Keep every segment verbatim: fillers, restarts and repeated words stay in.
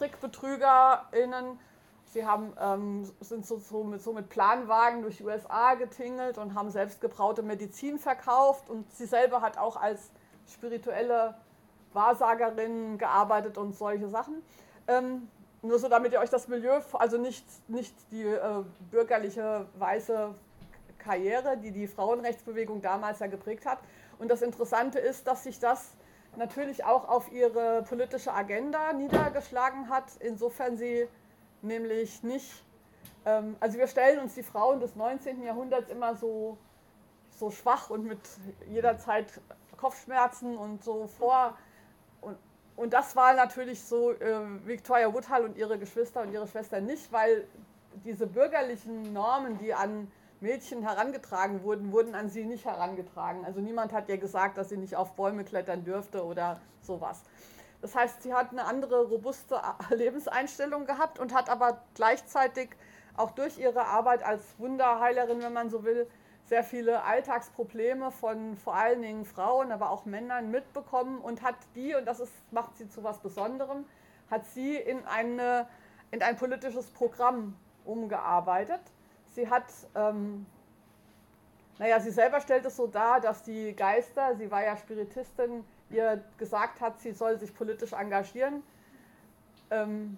TrickbetrügerInnen. Sie haben, ähm, sind so, so, mit, so mit Planwagen durch die U S A getingelt und haben selbst gebraute Medizin verkauft. Und sie selber hat auch als spirituelle Wahrsagerin gearbeitet und solche Sachen. Ähm, nur so, damit ihr euch das Milieu, also nicht, nicht die äh, bürgerliche weiße Karriere, die die Frauenrechtsbewegung damals ja geprägt hat. Und das Interessante ist, dass sich das natürlich auch auf ihre politische Agenda niedergeschlagen hat, insofern sie nämlich nicht, ähm, also wir stellen uns die Frauen des neunzehnten Jahrhunderts immer so, so schwach und mit jederzeit Kopfschmerzen und so vor. Und, und das war natürlich so äh, Victoria Woodhull und ihre Geschwister und ihre Schwester nicht, weil diese bürgerlichen Normen, die an Mädchen herangetragen wurden, wurden an sie nicht herangetragen. Also niemand hat ihr gesagt, dass sie nicht auf Bäume klettern dürfte oder sowas. Das heißt, sie hat eine andere, robuste Lebenseinstellung gehabt und hat aber gleichzeitig auch durch ihre Arbeit als Wunderheilerin, wenn man so will, sehr viele Alltagsprobleme von vor allen Dingen Frauen, aber auch Männern mitbekommen und hat die, und das ist, macht sie zu was Besonderem, hat sie in, eine, in ein politisches Programm umgearbeitet. Sie hat, ähm, naja, sie selber stellt es so dar, dass die Geister, sie war ja Spiritistin, ihr gesagt hat, sie soll sich politisch engagieren. Ähm,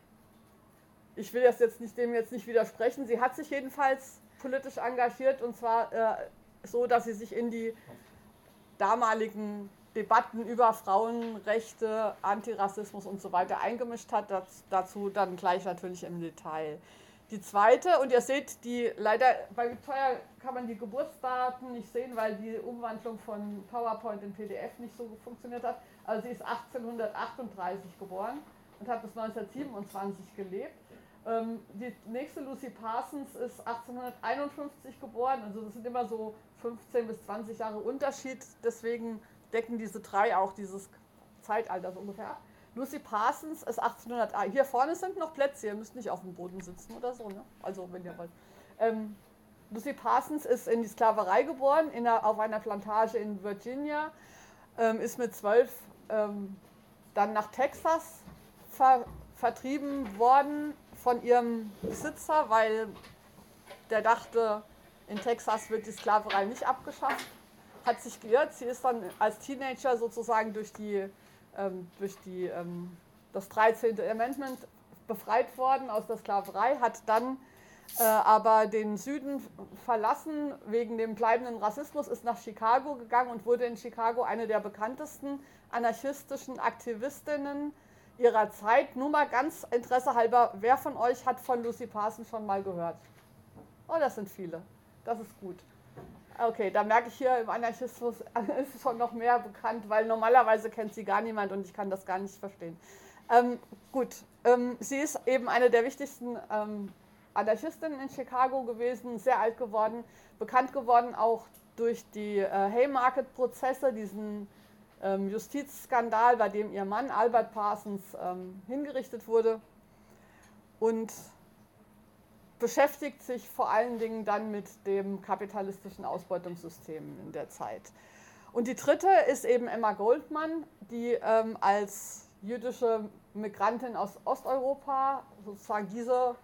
ich will das jetzt nicht, dem jetzt nicht widersprechen. Sie hat sich jedenfalls politisch engagiert und zwar äh, so, dass sie sich in die damaligen Debatten über Frauenrechte, Antirassismus und so weiter eingemischt hat. Das, dazu dann gleich natürlich im Detail. Die zweite, und ihr seht, die leider bei Victoria kann man die Geburtsdaten nicht sehen, weil die Umwandlung von PowerPoint in P D F nicht so funktioniert hat. Also sie ist achtzehnhundertachtunddreißig geboren und hat bis neunzehnhundertsiebenundzwanzig gelebt. Ähm, die nächste, Lucy Parsons, ist achtzehnhunderteinundfünfzig geboren. Also das sind immer so fünfzehn bis zwanzig Jahre Unterschied. Deswegen decken diese drei auch dieses Zeitalter so ungefähr ab. Lucy Parsons ist achtzehnhundert. Hier vorne sind noch Plätze, ihr müsst nicht auf dem Boden sitzen oder so, ne? Also wenn ihr wollt. Ähm, Lucy Parsons ist in die Sklaverei geboren, in einer, auf einer Plantage in Virginia, ähm, ist mit zwölf ähm, dann nach Texas ver, vertrieben worden von ihrem Besitzer, weil der dachte, in Texas wird die Sklaverei nicht abgeschafft. Hat sich geirrt, sie ist dann als Teenager sozusagen durch die Ähm, durch die, ähm, das dreizehnte Amendment befreit worden aus der Sklaverei, hat dann äh, aber den Süden verlassen wegen dem bleibenden Rassismus, ist nach Chicago gegangen und wurde in Chicago eine der bekanntesten anarchistischen Aktivistinnen ihrer Zeit. Nur mal ganz interessehalber, wer von euch hat von Lucy Parsons schon mal gehört? Oh, das sind viele. Das ist gut. Okay, da merke ich hier, im Anarchismus ist schon noch mehr bekannt, weil normalerweise kennt sie gar niemand und ich kann das gar nicht verstehen. Ähm, gut, ähm, sie ist eben eine der wichtigsten ähm, Anarchistinnen in Chicago gewesen, sehr alt geworden, bekannt geworden auch durch die äh, Haymarket-Prozesse, diesen ähm, Justizskandal, bei dem ihr Mann Albert Parsons ähm, hingerichtet wurde, und beschäftigt sich vor allen Dingen dann mit dem kapitalistischen Ausbeutungssystem in der Zeit. Und die dritte ist eben Emma Goldman, die ähm, als jüdische Migrantin aus Osteuropa sozusagen diese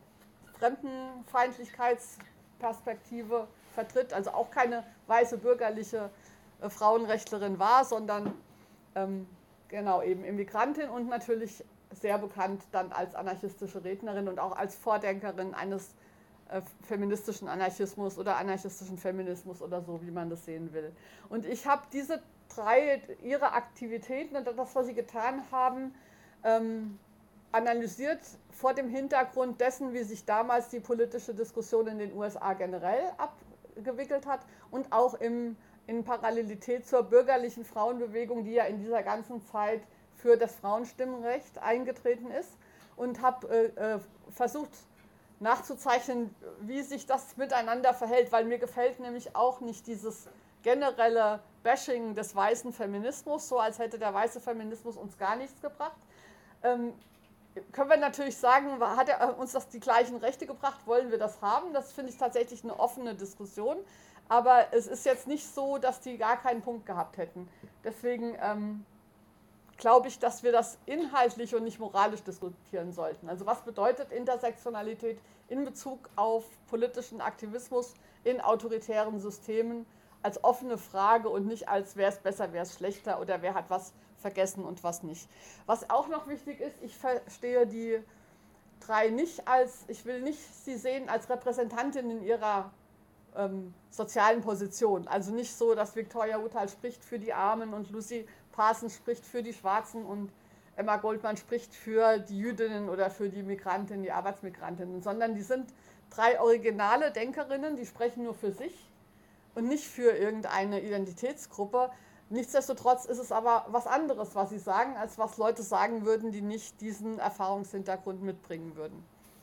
Fremdenfeindlichkeitsperspektive vertritt, also auch keine weiße bürgerliche äh, Frauenrechtlerin war, sondern ähm, genau eben Immigrantin und natürlich sehr bekannt dann als anarchistische Rednerin und auch als Vordenkerin eines äh, feministischen Anarchismus oder anarchistischen Feminismus oder so, wie man das sehen will. Und ich habe diese drei, ihre Aktivitäten und das, was sie getan haben, ähm, analysiert vor dem Hintergrund dessen, wie sich damals die politische Diskussion in den U S A generell abgewickelt hat und auch im, in Parallelität zur bürgerlichen Frauenbewegung, die ja in dieser ganzen Zeit für das Frauenstimmrecht eingetreten ist, und habe äh, versucht nachzuzeichnen, wie sich das miteinander verhält, weil mir gefällt nämlich auch nicht dieses generelle Bashing des weißen Feminismus, so als hätte der weiße Feminismus uns gar nichts gebracht. Ähm, können wir natürlich sagen, hat er uns das die gleichen Rechte gebracht, wollen wir das haben? Das finde ich tatsächlich eine offene Diskussion, aber es ist jetzt nicht so, dass die gar keinen Punkt gehabt hätten. Deswegen ähm, glaube ich, dass wir das inhaltlich und nicht moralisch diskutieren sollten. Also was bedeutet Intersektionalität in Bezug auf politischen Aktivismus in autoritären Systemen als offene Frage und nicht als wer ist besser, wer ist schlechter oder wer hat was vergessen und was nicht. Was auch noch wichtig ist, ich verstehe die drei nicht als, ich will nicht sie sehen als Repräsentantin in ihrer ähm, sozialen Position. Also nicht so, dass Victoria Uthal spricht für die Armen und Lucy Parsons spricht für die Schwarzen und Emma Goldman spricht für die Jüdinnen oder für die Migrantinnen, die Arbeitsmigrantinnen, sondern die sind drei originale Denkerinnen, die sprechen nur für sich und nicht für irgendeine Identitätsgruppe. Nichtsdestotrotz ist es aber was anderes, was sie sagen, als was Leute sagen würden, die nicht diesen Erfahrungshintergrund mitbringen würden.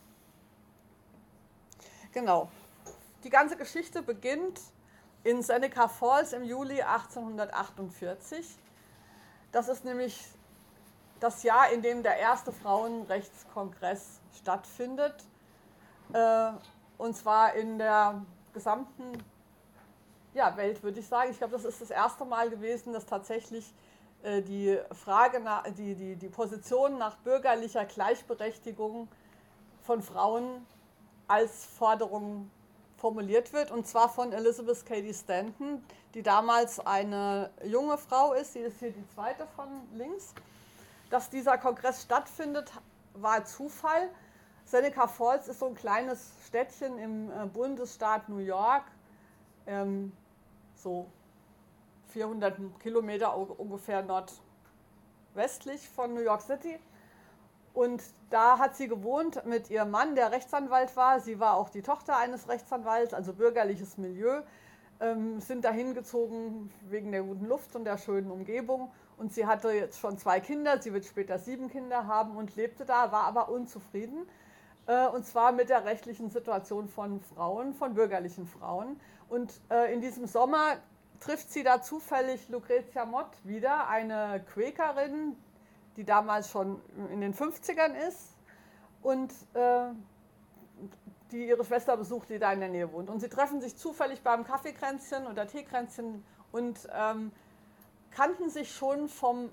Genau. Die ganze Geschichte beginnt in Seneca Falls im Juli achtzehnhundertachtundvierzig. Das ist nämlich das Jahr, in dem der erste Frauenrechtskongress stattfindet. Äh, und zwar in der gesamten ja, Welt, würde ich sagen. Ich glaube, das ist das erste Mal gewesen, dass tatsächlich äh, die Frage, nach, die, die, die Position nach bürgerlicher Gleichberechtigung von Frauen als Forderung formuliert wird, und zwar von Elizabeth Cady Stanton, die damals eine junge Frau ist, sie ist hier die zweite von links. Dass dieser Kongress stattfindet, war Zufall. Seneca Falls ist so ein kleines Städtchen im äh, Bundesstaat New York, ähm, so vierhundert Kilometer ungefähr nordwestlich von New York City. Und da hat sie gewohnt mit ihrem Mann, der Rechtsanwalt war. Sie war auch die Tochter eines Rechtsanwalts, also bürgerliches Milieu, ähm, sind dahin gezogen wegen der guten Luft und der schönen Umgebung. Und sie hatte jetzt schon zwei Kinder, sie wird später sieben Kinder haben und lebte da, war aber unzufrieden. Äh, und zwar mit der rechtlichen Situation von Frauen, von bürgerlichen Frauen. Und äh, in diesem Sommer trifft sie da zufällig Lucretia Mott wieder, eine Quäkerin, die damals schon in den fünfzigern ist und äh, die ihre Schwester besucht, die da in der Nähe wohnt. Und sie treffen sich zufällig beim Kaffeekränzchen oder Teekränzchen und ähm, kannten sich schon vom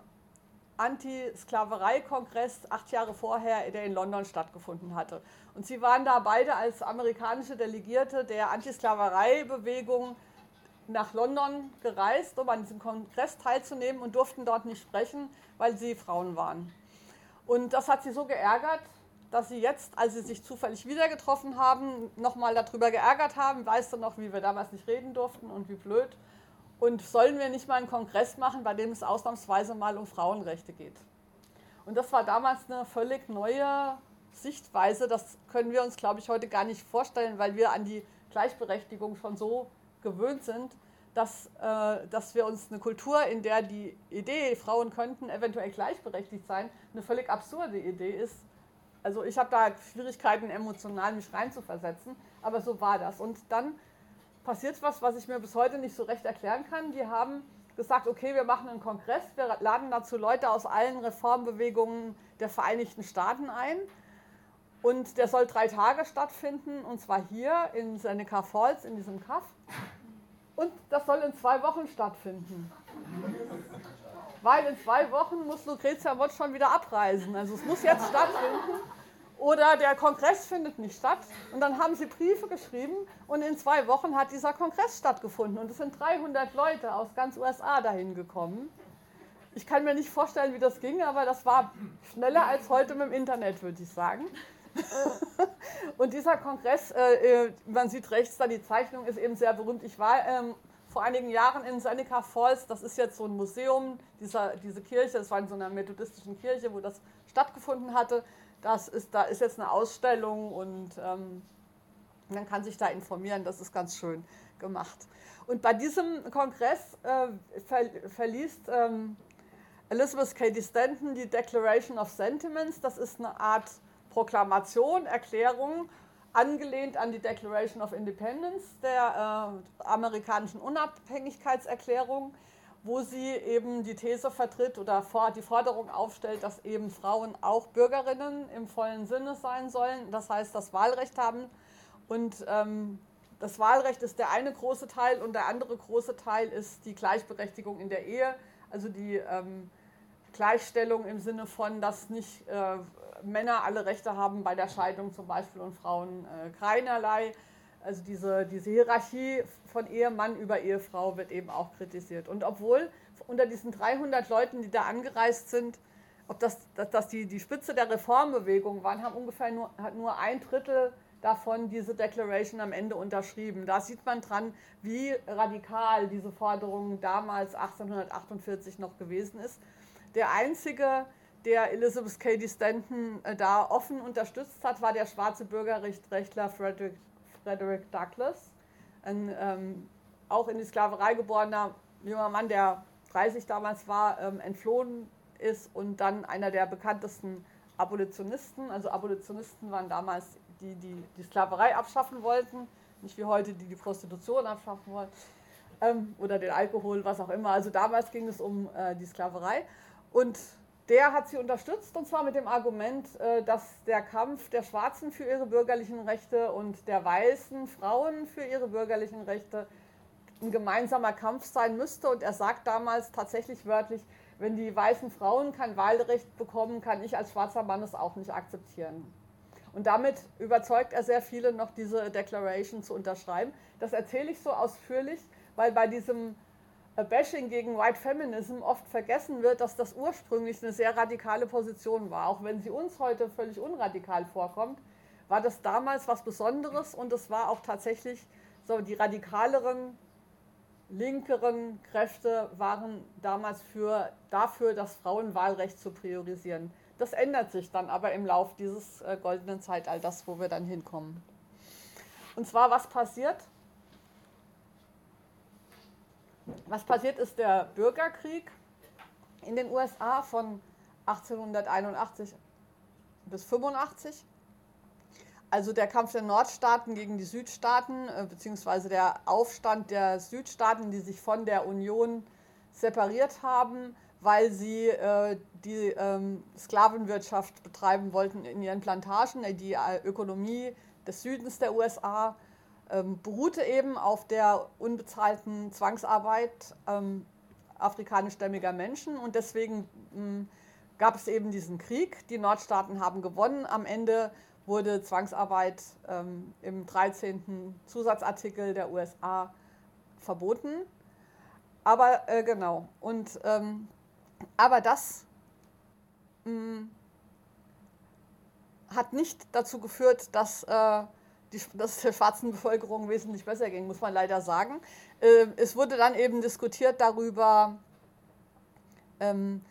Anti-Sklaverei-Kongress acht Jahre vorher, der in London stattgefunden hatte. Und sie waren da beide als amerikanische Delegierte der Anti-Sklaverei-Bewegung nach London gereist, um an diesem Kongress teilzunehmen und durften dort nicht sprechen, weil sie Frauen waren. Und das hat sie so geärgert, dass sie jetzt, als sie sich zufällig wieder getroffen haben, nochmal darüber geärgert haben. Weißt du noch, wie wir damals nicht reden durften und wie blöd? Und sollen wir nicht mal einen Kongress machen, bei dem es ausnahmsweise mal um Frauenrechte geht? Und das war damals eine völlig neue Sichtweise. Das können wir uns, glaube ich, heute gar nicht vorstellen, weil wir an die Gleichberechtigung schon so gewöhnt sind, dass, äh, dass wir uns eine Kultur, in der die Idee, Frauen könnten eventuell gleichberechtigt sein, eine völlig absurde Idee ist. Also ich habe da Schwierigkeiten, emotional mich reinzuversetzen, aber so war das. Und dann passiert was, was ich mir bis heute nicht so recht erklären kann. Die haben gesagt, okay, wir machen einen Kongress, wir laden dazu Leute aus allen Reformbewegungen der Vereinigten Staaten ein. Und der soll drei Tage stattfinden, und zwar hier in Seneca Falls, in diesem Kaff. Und das soll in zwei Wochen stattfinden. Weil in zwei Wochen muss Lucretia Mott schon wieder abreisen. Also es muss jetzt stattfinden. Oder der Kongress findet nicht statt. Und dann haben sie Briefe geschrieben und in zwei Wochen hat dieser Kongress stattgefunden. Und es sind dreihundert Leute aus ganz U S A dahin gekommen. Ich kann mir nicht vorstellen, wie das ging, aber das war schneller als heute mit dem Internet, würde ich sagen. Und dieser Kongress, äh, man sieht rechts da, die Zeichnung ist eben sehr berühmt. Ich war ähm, vor einigen Jahren in Seneca Falls, das ist jetzt so ein Museum, dieser, diese Kirche, das war in so einer methodistischen Kirche, wo das stattgefunden hatte. Das ist, da ist jetzt eine Ausstellung und ähm, man kann sich da informieren, das ist ganz schön gemacht. Und bei diesem Kongress äh, ver, verliest ähm, Elizabeth Cady Stanton die Declaration of Sentiments, das ist eine Art Proklamation, Erklärung, angelehnt an die Declaration of Independence, der äh, amerikanischen Unabhängigkeitserklärung, wo sie eben die These vertritt oder vor, die Forderung aufstellt, dass eben Frauen auch Bürgerinnen im vollen Sinne sein sollen, das heißt, das Wahlrecht haben. Und ähm, das Wahlrecht ist der eine große Teil und der andere große Teil ist die Gleichberechtigung in der Ehe, also die ähm, Gleichstellung im Sinne von, dass nicht äh, Männer alle Rechte haben bei der Scheidung zum Beispiel und Frauen äh, keinerlei. Also diese, diese Hierarchie von Ehemann über Ehefrau wird eben auch kritisiert. Und obwohl unter diesen dreihundert Leuten, die da angereist sind, ob das, dass das die, die Spitze der Reformbewegung waren, haben ungefähr nur, hat nur ein Drittel davon diese Declaration am Ende unterschrieben. Da sieht man dran, wie radikal diese Forderung damals achtzehnhundertachtundvierzig noch gewesen ist. Der einzige, der Elizabeth Cady Stanton äh, da offen unterstützt hat, war der schwarze Bürgerrechtler Frederick, Frederick Douglass, ein ähm, auch in die Sklaverei geborener junger Mann, der dreißig damals war, ähm, entflohen ist und dann einer der bekanntesten Abolitionisten. Also Abolitionisten waren damals die, die die Sklaverei abschaffen wollten, nicht wie heute, die die Prostitution abschaffen wollten ähm, oder den Alkohol, was auch immer. Also damals ging es um äh, die Sklaverei und der hat sie unterstützt, und zwar mit dem Argument, äh, dass der Kampf der Schwarzen für ihre bürgerlichen Rechte und der weißen Frauen für ihre bürgerlichen Rechte ein gemeinsamer Kampf sein müsste. Und er sagt damals tatsächlich wörtlich, wenn die weißen Frauen kein Wahlrecht bekommen, kann ich als schwarzer Mann es auch nicht akzeptieren. Und damit überzeugt er sehr viele, noch diese Declaration zu unterschreiben. Das erzähle ich so ausführlich, weil bei diesem Bashing gegen White Feminism oft vergessen wird, dass das ursprünglich eine sehr radikale Position war. Auch wenn sie uns heute völlig unradikal vorkommt, war das damals was Besonderes, und es war auch tatsächlich so, die radikaleren, linkeren Kräfte waren damals für, dafür, das Frauenwahlrecht zu priorisieren. Das ändert sich dann aber im Lauf dieses äh, goldenen Zeitalters, wo wir dann hinkommen. Und zwar, was passiert? Was passiert ist der Bürgerkrieg in den U S A von achtzehnhunderteinundachtzig bis fünfundachtzig. Also der Kampf der Nordstaaten gegen die Südstaaten, beziehungsweise der Aufstand der Südstaaten, die sich von der Union separiert haben, weil sie äh, die ähm, Sklavenwirtschaft betreiben wollten in ihren Plantagen. Die äh, Ökonomie des Südens der U S A ähm, beruhte eben auf der unbezahlten Zwangsarbeit ähm, afrikanischstämmiger Menschen, und deswegen ähm, gab es eben diesen Krieg. Die Nordstaaten haben gewonnen. Am Ende wurde Zwangsarbeit ähm, im dreizehnten Zusatzartikel der U S A verboten. Aber äh, genau, und, ähm, aber das mh, hat nicht dazu geführt, dass, äh, die, dass es der schwarzen Bevölkerung wesentlich besser ging, muss man leider sagen. Äh, es wurde dann eben diskutiert darüber, ähm,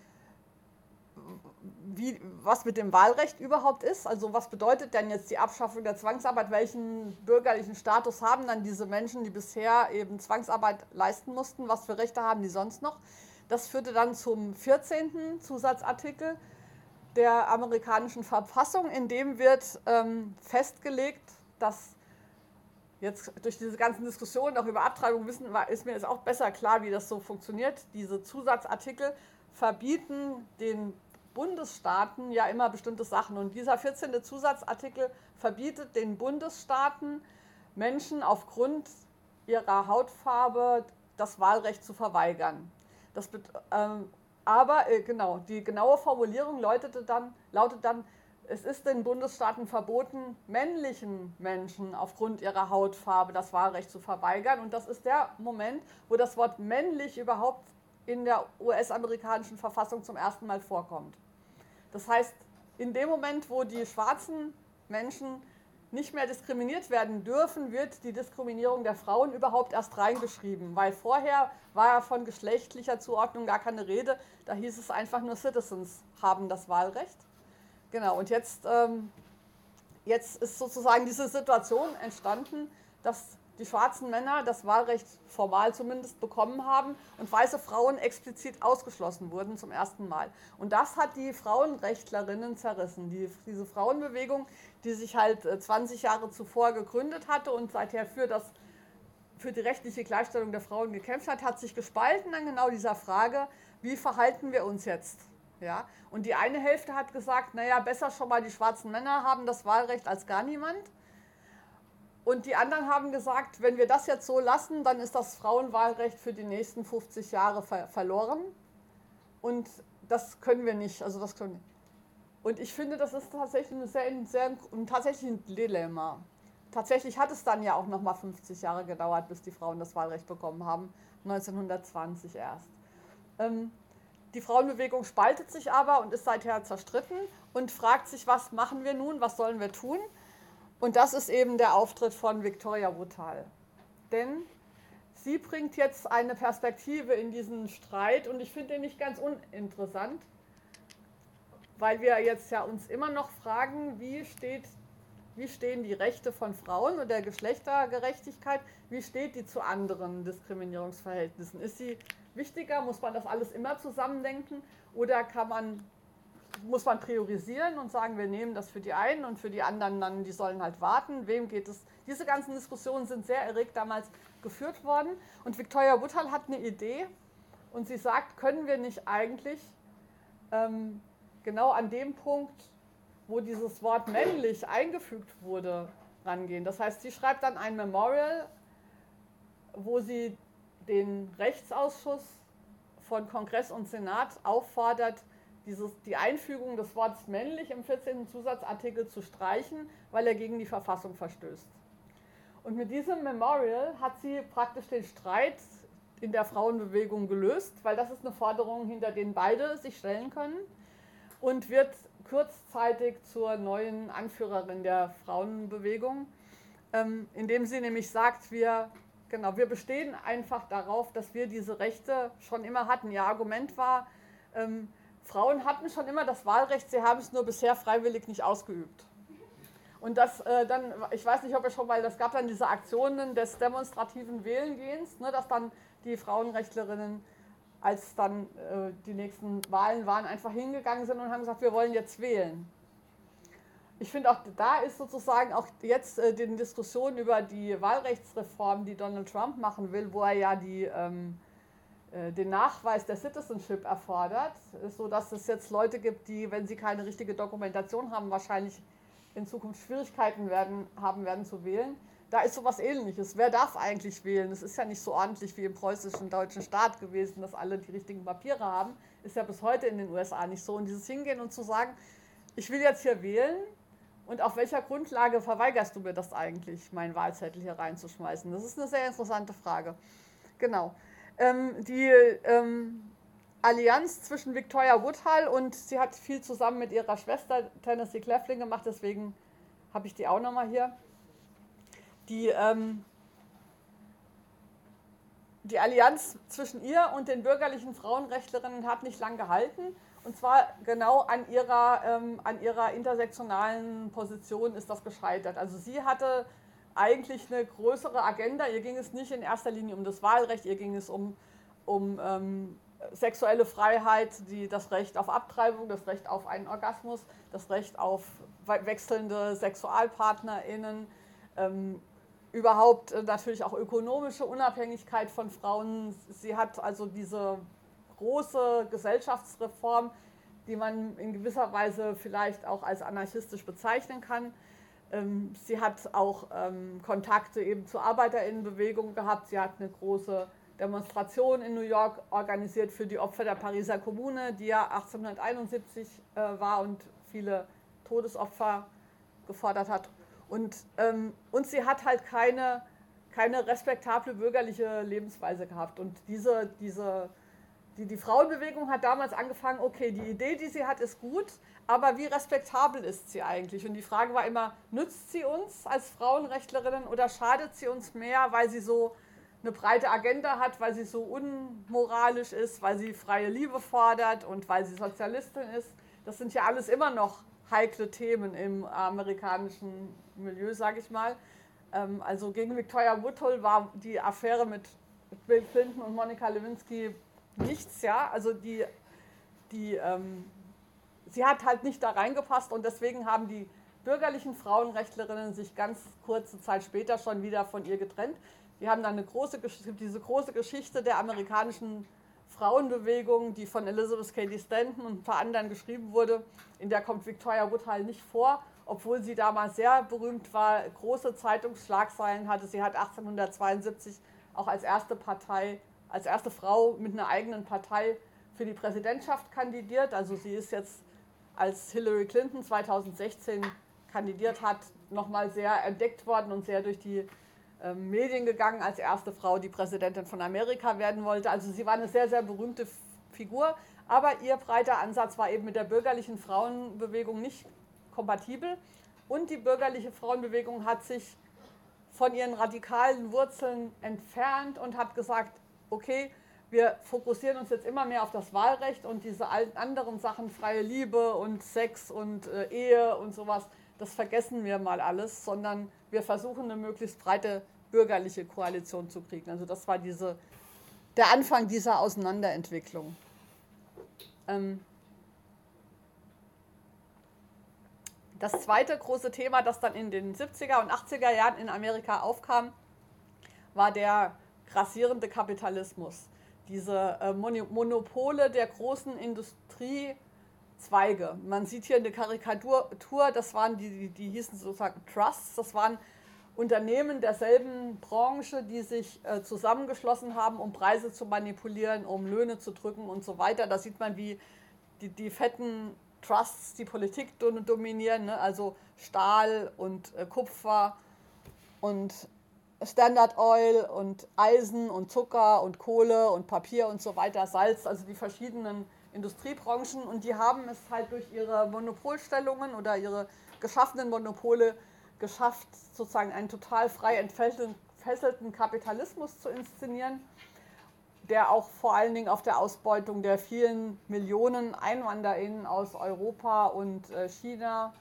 Wie, was mit dem Wahlrecht überhaupt ist. Also was bedeutet denn jetzt die Abschaffung der Zwangsarbeit? Welchen bürgerlichen Status haben dann diese Menschen, die bisher eben Zwangsarbeit leisten mussten? Was für Rechte haben die sonst noch? Das führte dann zum vierzehnten Zusatzartikel der amerikanischen Verfassung, in dem wird ähm, festgelegt, dass jetzt durch diese ganzen Diskussionen auch über Abtreibung wissen, ist mir jetzt auch besser klar, wie das so funktioniert. Diese Zusatzartikel verbieten den Bundesstaaten ja immer bestimmte Sachen. Und dieser vierzehnte Zusatzartikel verbietet den Bundesstaaten, Menschen aufgrund ihrer Hautfarbe das Wahlrecht zu verweigern. Das, ähm, aber äh, genau, die genaue Formulierung lautete dann, lautet dann, es ist den Bundesstaaten verboten, männlichen Menschen aufgrund ihrer Hautfarbe das Wahlrecht zu verweigern. Und das ist der Moment, wo das Wort männlich überhaupt in der U S-amerikanischen Verfassung zum ersten Mal vorkommt. Das heißt, in dem Moment, wo die schwarzen Menschen nicht mehr diskriminiert werden dürfen, wird die Diskriminierung der Frauen überhaupt erst reingeschrieben, weil vorher war ja von geschlechtlicher Zuordnung gar keine Rede, da hieß es einfach nur Citizens haben das Wahlrecht. Genau, und jetzt, ähm, jetzt ist sozusagen diese Situation entstanden, dass die schwarzen Männer das Wahlrecht formal zumindest bekommen haben und weiße Frauen explizit ausgeschlossen wurden zum ersten Mal. Und das hat die Frauenrechtlerinnen zerrissen. Die, diese Frauenbewegung, die sich halt zwanzig Jahre zuvor gegründet hatte und seither für, das, für die rechtliche Gleichstellung der Frauen gekämpft hat, hat sich gespalten an genau dieser Frage, wie verhalten wir uns jetzt? Ja? Und die eine Hälfte hat gesagt, naja, besser schon mal die schwarzen Männer haben das Wahlrecht als gar niemand. Und die anderen haben gesagt, wenn wir das jetzt so lassen, dann ist das Frauenwahlrecht für die nächsten fünfzig Jahre ver- verloren. Und das können wir nicht. Also das können wir. Und ich finde, das ist tatsächlich, eine sehr, sehr, ein, tatsächlich ein Dilemma. Tatsächlich hat es dann ja auch nochmal fünfzig Jahre gedauert, bis die Frauen das Wahlrecht bekommen haben, neunzehnhundertzwanzig erst. Ähm, die Frauenbewegung spaltet sich aber und ist seither zerstritten und fragt sich, was machen wir nun, was sollen wir tun? Und das ist eben der Auftritt von Victoria Woodhull. Denn sie bringt jetzt eine Perspektive in diesen Streit und ich finde den nicht ganz uninteressant, weil wir jetzt ja uns immer noch fragen, wie steht Wie stehen die Rechte von Frauen und der Geschlechtergerechtigkeit, wie steht die zu anderen Diskriminierungsverhältnissen? Ist sie wichtiger? Muss man das alles immer zusammendenken? Oder kann man, muss man priorisieren und sagen, wir nehmen das für die einen und für die anderen dann, die sollen halt warten? Wem geht es? Diese ganzen Diskussionen sind sehr erregt damals geführt worden. Und Victoria Woodhull hat eine Idee und sie sagt, können wir nicht eigentlich ähm, genau an dem Punkt, wo dieses Wort männlich eingefügt wurde, rangehen. Das heißt, sie schreibt dann ein Memorial, wo sie den Rechtsausschuss von Kongress und Senat auffordert, dieses, die Einfügung des Wortes männlich im vierzehnten Zusatzartikel zu streichen, weil er gegen die Verfassung verstößt. Und mit diesem Memorial hat sie praktisch den Streit in der Frauenbewegung gelöst, weil das ist eine Forderung, hinter denen beide sich stellen können, und wird kurzzeitig zur neuen Anführerin der Frauenbewegung, ähm, indem sie nämlich sagt, wir, genau, wir bestehen einfach darauf, dass wir diese Rechte schon immer hatten. Ihr Argument war, ähm, Frauen hatten schon immer das Wahlrecht, sie haben es nur bisher freiwillig nicht ausgeübt. Und das äh, dann, ich weiß nicht, ob ihr schon mal, das gab dann diese Aktionen des demonstrativen Wählengehens, ne, dass dann die Frauenrechtlerinnen, als dann äh, die nächsten Wahlen waren, einfach hingegangen sind und haben gesagt, wir wollen jetzt wählen. Ich finde auch, da ist sozusagen auch jetzt äh, die Diskussion über die Wahlrechtsreform, die Donald Trump machen will, wo er ja die, ähm, äh, den Nachweis der Citizenship erfordert, sodass es jetzt Leute gibt, die, wenn sie keine richtige Dokumentation haben, wahrscheinlich in Zukunft Schwierigkeiten werden, haben werden zu wählen. Da ist sowas Ähnliches. Wer darf eigentlich wählen? Es ist ja nicht so ordentlich wie im preußischen deutschen Staat gewesen, dass alle die richtigen Papiere haben. Ist ja bis heute in den U S A nicht so. Und dieses Hingehen und zu sagen, ich will jetzt hier wählen und auf welcher Grundlage verweigerst du mir das eigentlich, meinen Wahlzettel hier reinzuschmeißen? Das ist eine sehr interessante Frage. Genau. Ähm, die ähm, Allianz zwischen Victoria Woodhull und sie hat viel zusammen mit ihrer Schwester Tennessee Claflin gemacht, deswegen habe ich die auch nochmal hier. Die, ähm, die Allianz zwischen ihr und den bürgerlichen Frauenrechtlerinnen hat nicht lang gehalten. Und zwar genau an ihrer, ähm, an ihrer intersektionalen Position ist das gescheitert. Also sie hatte eigentlich eine größere Agenda. Ihr ging es nicht in erster Linie um das Wahlrecht, ihr ging es um, um ähm, sexuelle Freiheit, die, das Recht auf Abtreibung, das Recht auf einen Orgasmus, das Recht auf wechselnde SexualpartnerInnen, ähm, überhaupt natürlich auch ökonomische Unabhängigkeit von Frauen. Sie hat also diese große Gesellschaftsreform, die man in gewisser Weise vielleicht auch als anarchistisch bezeichnen kann. Sie hat auch Kontakte eben zur ArbeiterInnenbewegung gehabt. Sie hat eine große Demonstration in New York organisiert für die Opfer der Pariser Kommune, die ja achtzehnhunderteinundsiebzig war und viele Todesopfer gefordert hat. Und, ähm, und sie hat halt keine, keine respektable bürgerliche Lebensweise gehabt. Und diese, diese, die, die Frauenbewegung hat damals angefangen, okay, die Idee, die sie hat, ist gut, aber wie respektabel ist sie eigentlich? Und die Frage war immer, nützt sie uns als Frauenrechtlerinnen oder schadet sie uns mehr, weil sie so eine breite Agenda hat, weil sie so unmoralisch ist, weil sie freie Liebe fordert und weil sie Sozialistin ist? Das sind ja alles immer noch heikle Themen im amerikanischen Milieu, sage ich mal. Also gegen Victoria Woodhull war die Affäre mit Bill Clinton und Monica Lewinsky nichts, ja. Also die, die, ähm, sie hat halt nicht da reingepasst und deswegen haben die bürgerlichen Frauenrechtlerinnen sich ganz kurze Zeit später schon wieder von ihr getrennt. Die haben dann eine große, diese große Geschichte der amerikanischen Frauenbewegung, die von Elizabeth Cady Stanton und ein paar anderen geschrieben wurde, in der kommt Victoria Woodhull nicht vor, obwohl sie damals sehr berühmt war, große Zeitungsschlagzeilen hatte. Sie hat achtzehnhundertzweiundsiebzig auch als erste Partei, als erste Frau mit einer eigenen Partei für die Präsidentschaft kandidiert. Also sie ist jetzt, als Hillary Clinton zweitausendsechzehn kandidiert hat, nochmal sehr entdeckt worden und sehr durch die äh, Medien gegangen als erste Frau, die Präsidentin von Amerika werden wollte. Also sie war eine sehr, sehr berühmte Figur, aber ihr breiter Ansatz war eben mit der bürgerlichen Frauenbewegung nicht kompatibel. Und die bürgerliche Frauenbewegung hat sich von ihren radikalen Wurzeln entfernt und hat gesagt, okay, wir fokussieren uns jetzt immer mehr auf das Wahlrecht und diese alten anderen Sachen, freie Liebe und Sex und äh, Ehe und sowas, das vergessen wir mal alles, sondern wir versuchen eine möglichst breite bürgerliche Koalition zu kriegen. Also das war diese, der Anfang dieser Auseinanderentwicklung. Ähm das zweite große Thema, das dann in den siebziger und achtziger Jahren in Amerika aufkam, war der grassierende Kapitalismus. Diese äh, Monopole der großen Industriezweige. Man sieht hier eine Karikatur, das waren die, die, die hießen sozusagen Trusts, das waren Unternehmen derselben Branche, die sich äh, zusammengeschlossen haben, um Preise zu manipulieren, um Löhne zu drücken und so weiter. Da sieht man, wie die, die fetten Trusts die Politik dominieren, ne? Also Stahl und äh, Kupfer und Standard Oil und Eisen und Zucker und Kohle und Papier und so weiter, Salz, also die verschiedenen Industriebranchen, und die haben es halt durch ihre Monopolstellungen oder ihre geschaffenen Monopole geschafft, sozusagen einen total frei entfesselten Kapitalismus zu inszenieren, der auch vor allen Dingen auf der Ausbeutung der vielen Millionen EinwanderInnen aus Europa und China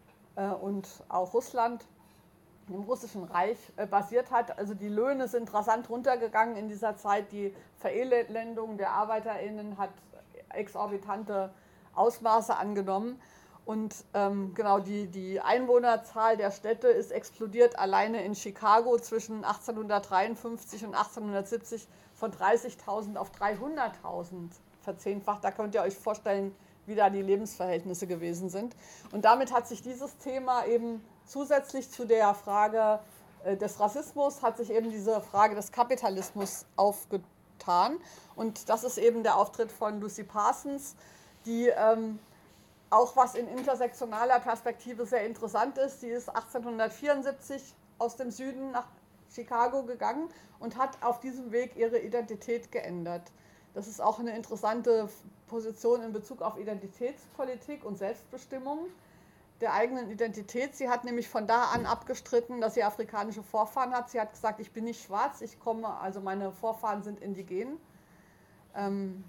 und auch Russland, im Russischen Reich, basiert hat. Also die Löhne sind rasant runtergegangen in dieser Zeit. Die Verelendung der ArbeiterInnen hat exorbitante Ausmaße angenommen. Und ähm, genau die, die Einwohnerzahl der Städte ist explodiert. Alleine in Chicago zwischen achtzehnhundertdreiundfünfzig und achtzehnhundertsiebzig von dreißigtausend auf dreihunderttausend verzehnfacht. Da könnt ihr euch vorstellen, wie da die Lebensverhältnisse gewesen sind. Und damit hat sich dieses Thema eben zusätzlich zu der Frage äh, des Rassismus, hat sich eben diese Frage des Kapitalismus aufgetan. Und das ist eben der Auftritt von Lucy Parsons, die ähm, auch was in intersektionaler Perspektive sehr interessant ist. Sie ist achtzehnhundertvierundsiebzig aus dem Süden nach Chicago gegangen und hat auf diesem Weg ihre Identität geändert. Das ist auch eine interessante Position in Bezug auf Identitätspolitik und Selbstbestimmung der eigenen Identität. Sie hat nämlich von da an abgestritten, dass sie afrikanische Vorfahren hat. Sie hat gesagt, ich bin nicht schwarz, ich komme, also meine Vorfahren sind indigen. Ähm,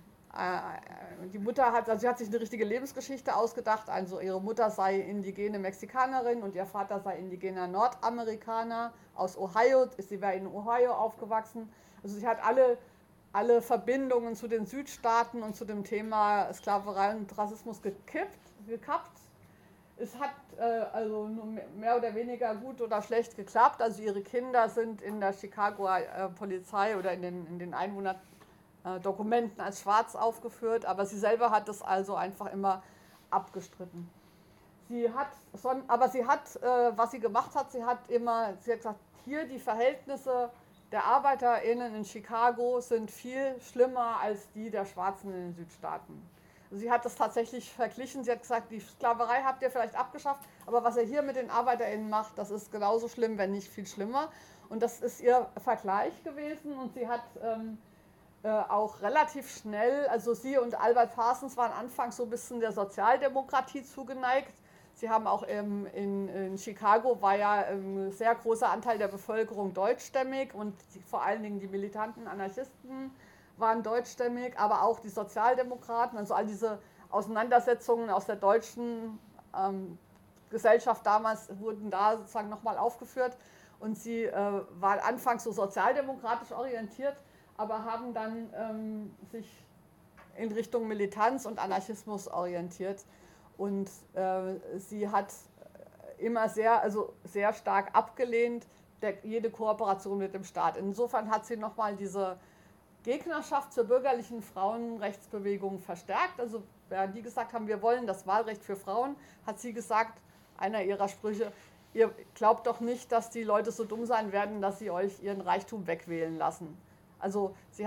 äh, die Mutter hat, also sie hat sich eine richtige Lebensgeschichte ausgedacht. Also ihre Mutter sei indigene Mexikanerin und ihr Vater sei indigener Nordamerikaner aus Ohio. Sie wäre in Ohio aufgewachsen. Also sie hat alle alle Verbindungen zu den Südstaaten und zu dem Thema Sklaverei und Rassismus gekippt, gekappt. Es hat äh, also nur mehr oder weniger gut oder schlecht geklappt. Also ihre Kinder sind in der Chicagoer äh, Polizei oder in den, in den Einwohnerdokumenten äh, als schwarz aufgeführt, aber sie selber hat das also einfach immer abgestritten. Sie hat, aber sie hat, äh, was sie gemacht hat, sie hat immer, sie hat gesagt, hier die Verhältnisse der ArbeiterInnen in Chicago sind viel schlimmer als die der Schwarzen in den Südstaaten. Sie hat das tatsächlich verglichen. Sie hat gesagt, die Sklaverei habt ihr vielleicht abgeschafft, aber was ihr hier mit den ArbeiterInnen macht, das ist genauso schlimm, wenn nicht viel schlimmer. Und das ist ihr Vergleich gewesen. Und sie hat ähm, äh, auch relativ schnell, also sie und Albert Parsons waren anfangs so ein bisschen der Sozialdemokratie zugeneigt. Sie haben auch ähm, in, in Chicago war ja ein ähm, sehr großer Anteil der Bevölkerung deutschstämmig und die, vor allen Dingen die militanten Anarchisten waren deutschstämmig, aber auch die Sozialdemokraten, also all diese Auseinandersetzungen aus der deutschen ähm, Gesellschaft damals wurden da sozusagen nochmal aufgeführt und sie äh, waren anfangs so sozialdemokratisch orientiert, aber haben dann ähm, sich in Richtung Militanz und Anarchismus orientiert. Und äh, sie hat immer sehr, also sehr stark abgelehnt, der, jede Kooperation mit dem Staat. Insofern hat sie nochmal diese Gegnerschaft zur bürgerlichen Frauenrechtsbewegung verstärkt. Also während die gesagt haben, wir wollen das Wahlrecht für Frauen, hat sie gesagt, einer ihrer Sprüche, ihr glaubt doch nicht, dass die Leute so dumm sein werden, dass sie euch ihren Reichtum wegwählen lassen. Also sie hat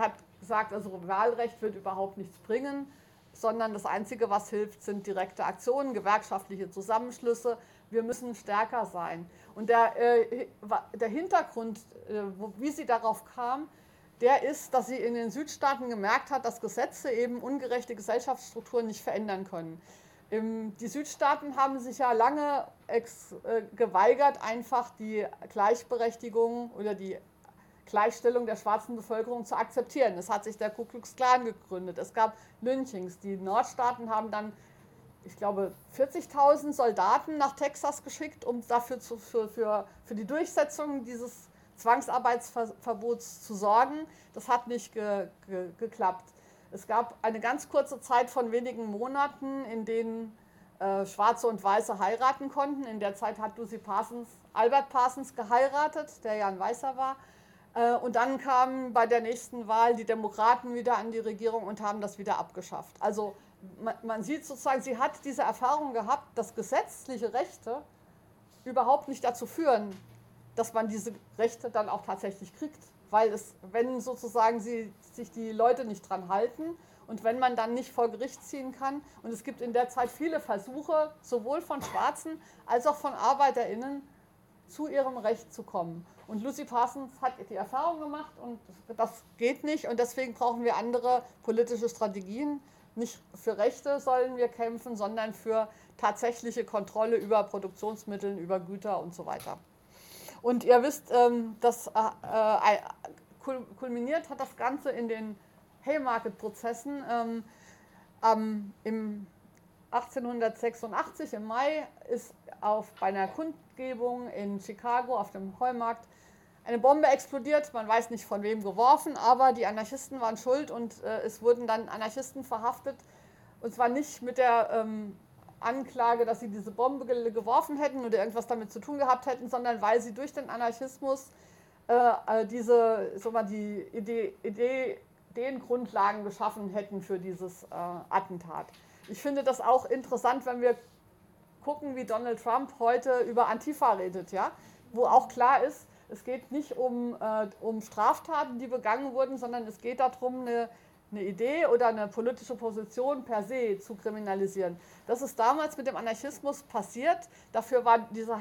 gesagt, also Wahlrecht wird überhaupt nichts bringen, sondern das Einzige, was hilft, sind direkte Aktionen, gewerkschaftliche Zusammenschlüsse. Wir müssen stärker sein. Und der, äh, der Hintergrund, äh, wo, wie sie darauf kam, der ist, dass sie in den Südstaaten gemerkt hat, dass Gesetze eben ungerechte Gesellschaftsstrukturen nicht verändern können. Ähm, die Südstaaten haben sich ja lange ex, äh, geweigert, einfach die Gleichberechtigung oder die Gleichstellung der schwarzen Bevölkerung zu akzeptieren. Es hat sich der Ku Klux Klan gegründet. Es gab Lynchings. Die Nordstaaten haben dann, ich glaube, vierzigtausend Soldaten nach Texas geschickt, um dafür zu, für, für, für die Durchsetzung dieses Zwangsarbeitsverbots zu sorgen. Das hat nicht ge, ge, geklappt. Es gab eine ganz kurze Zeit von wenigen Monaten, in denen äh, Schwarze und Weiße heiraten konnten. In der Zeit hat Lucy Parsons, Albert Parsons geheiratet, der ja ein Weißer war. Äh, und dann kamen bei der nächsten Wahl die Demokraten wieder an die Regierung und haben das wieder abgeschafft. Also man, man sieht sozusagen, sie hat diese Erfahrung gehabt, dass gesetzliche Rechte überhaupt nicht dazu führen, dass man diese Rechte dann auch tatsächlich kriegt. Weil es, wenn sozusagen sie, sich die Leute nicht dran halten und wenn man dann nicht vor Gericht ziehen kann, und es gibt in der Zeit viele Versuche, sowohl von Schwarzen als auch von ArbeiterInnen, zu ihrem Recht zu kommen. Und Lucy Parsons hat die Erfahrung gemacht und das geht nicht und deswegen brauchen wir andere politische Strategien. Nicht für Rechte sollen wir kämpfen, sondern für tatsächliche Kontrolle über Produktionsmittel, über Güter und so weiter. Und ihr wisst, das kulminiert hat das Ganze in den Haymarket-Prozessen. Im achtzehnhundertsechsundachtzig im Mai ist auf, bei einer Kundgebung in Chicago auf dem Heumarkt eine Bombe explodiert. Man weiß nicht von wem geworfen, aber die Anarchisten waren schuld und äh, es wurden dann Anarchisten verhaftet. Und zwar nicht mit der ähm, Anklage, dass sie diese Bombe ge geworfen hätten oder irgendwas damit zu tun gehabt hätten, sondern weil sie durch den Anarchismus äh, diese, so mal die Idee, Idee, Ideengrundlagen geschaffen hätten für dieses äh, Attentat. Ich finde das auch interessant, wenn wir gucken, wie Donald Trump heute über Antifa redet, ja? Wo auch klar ist, es geht nicht um, äh, um Straftaten, die begangen wurden, sondern es geht darum, eine, eine Idee oder eine politische Position per se zu kriminalisieren. Das ist damals mit dem Anarchismus passiert. Dafür war dieser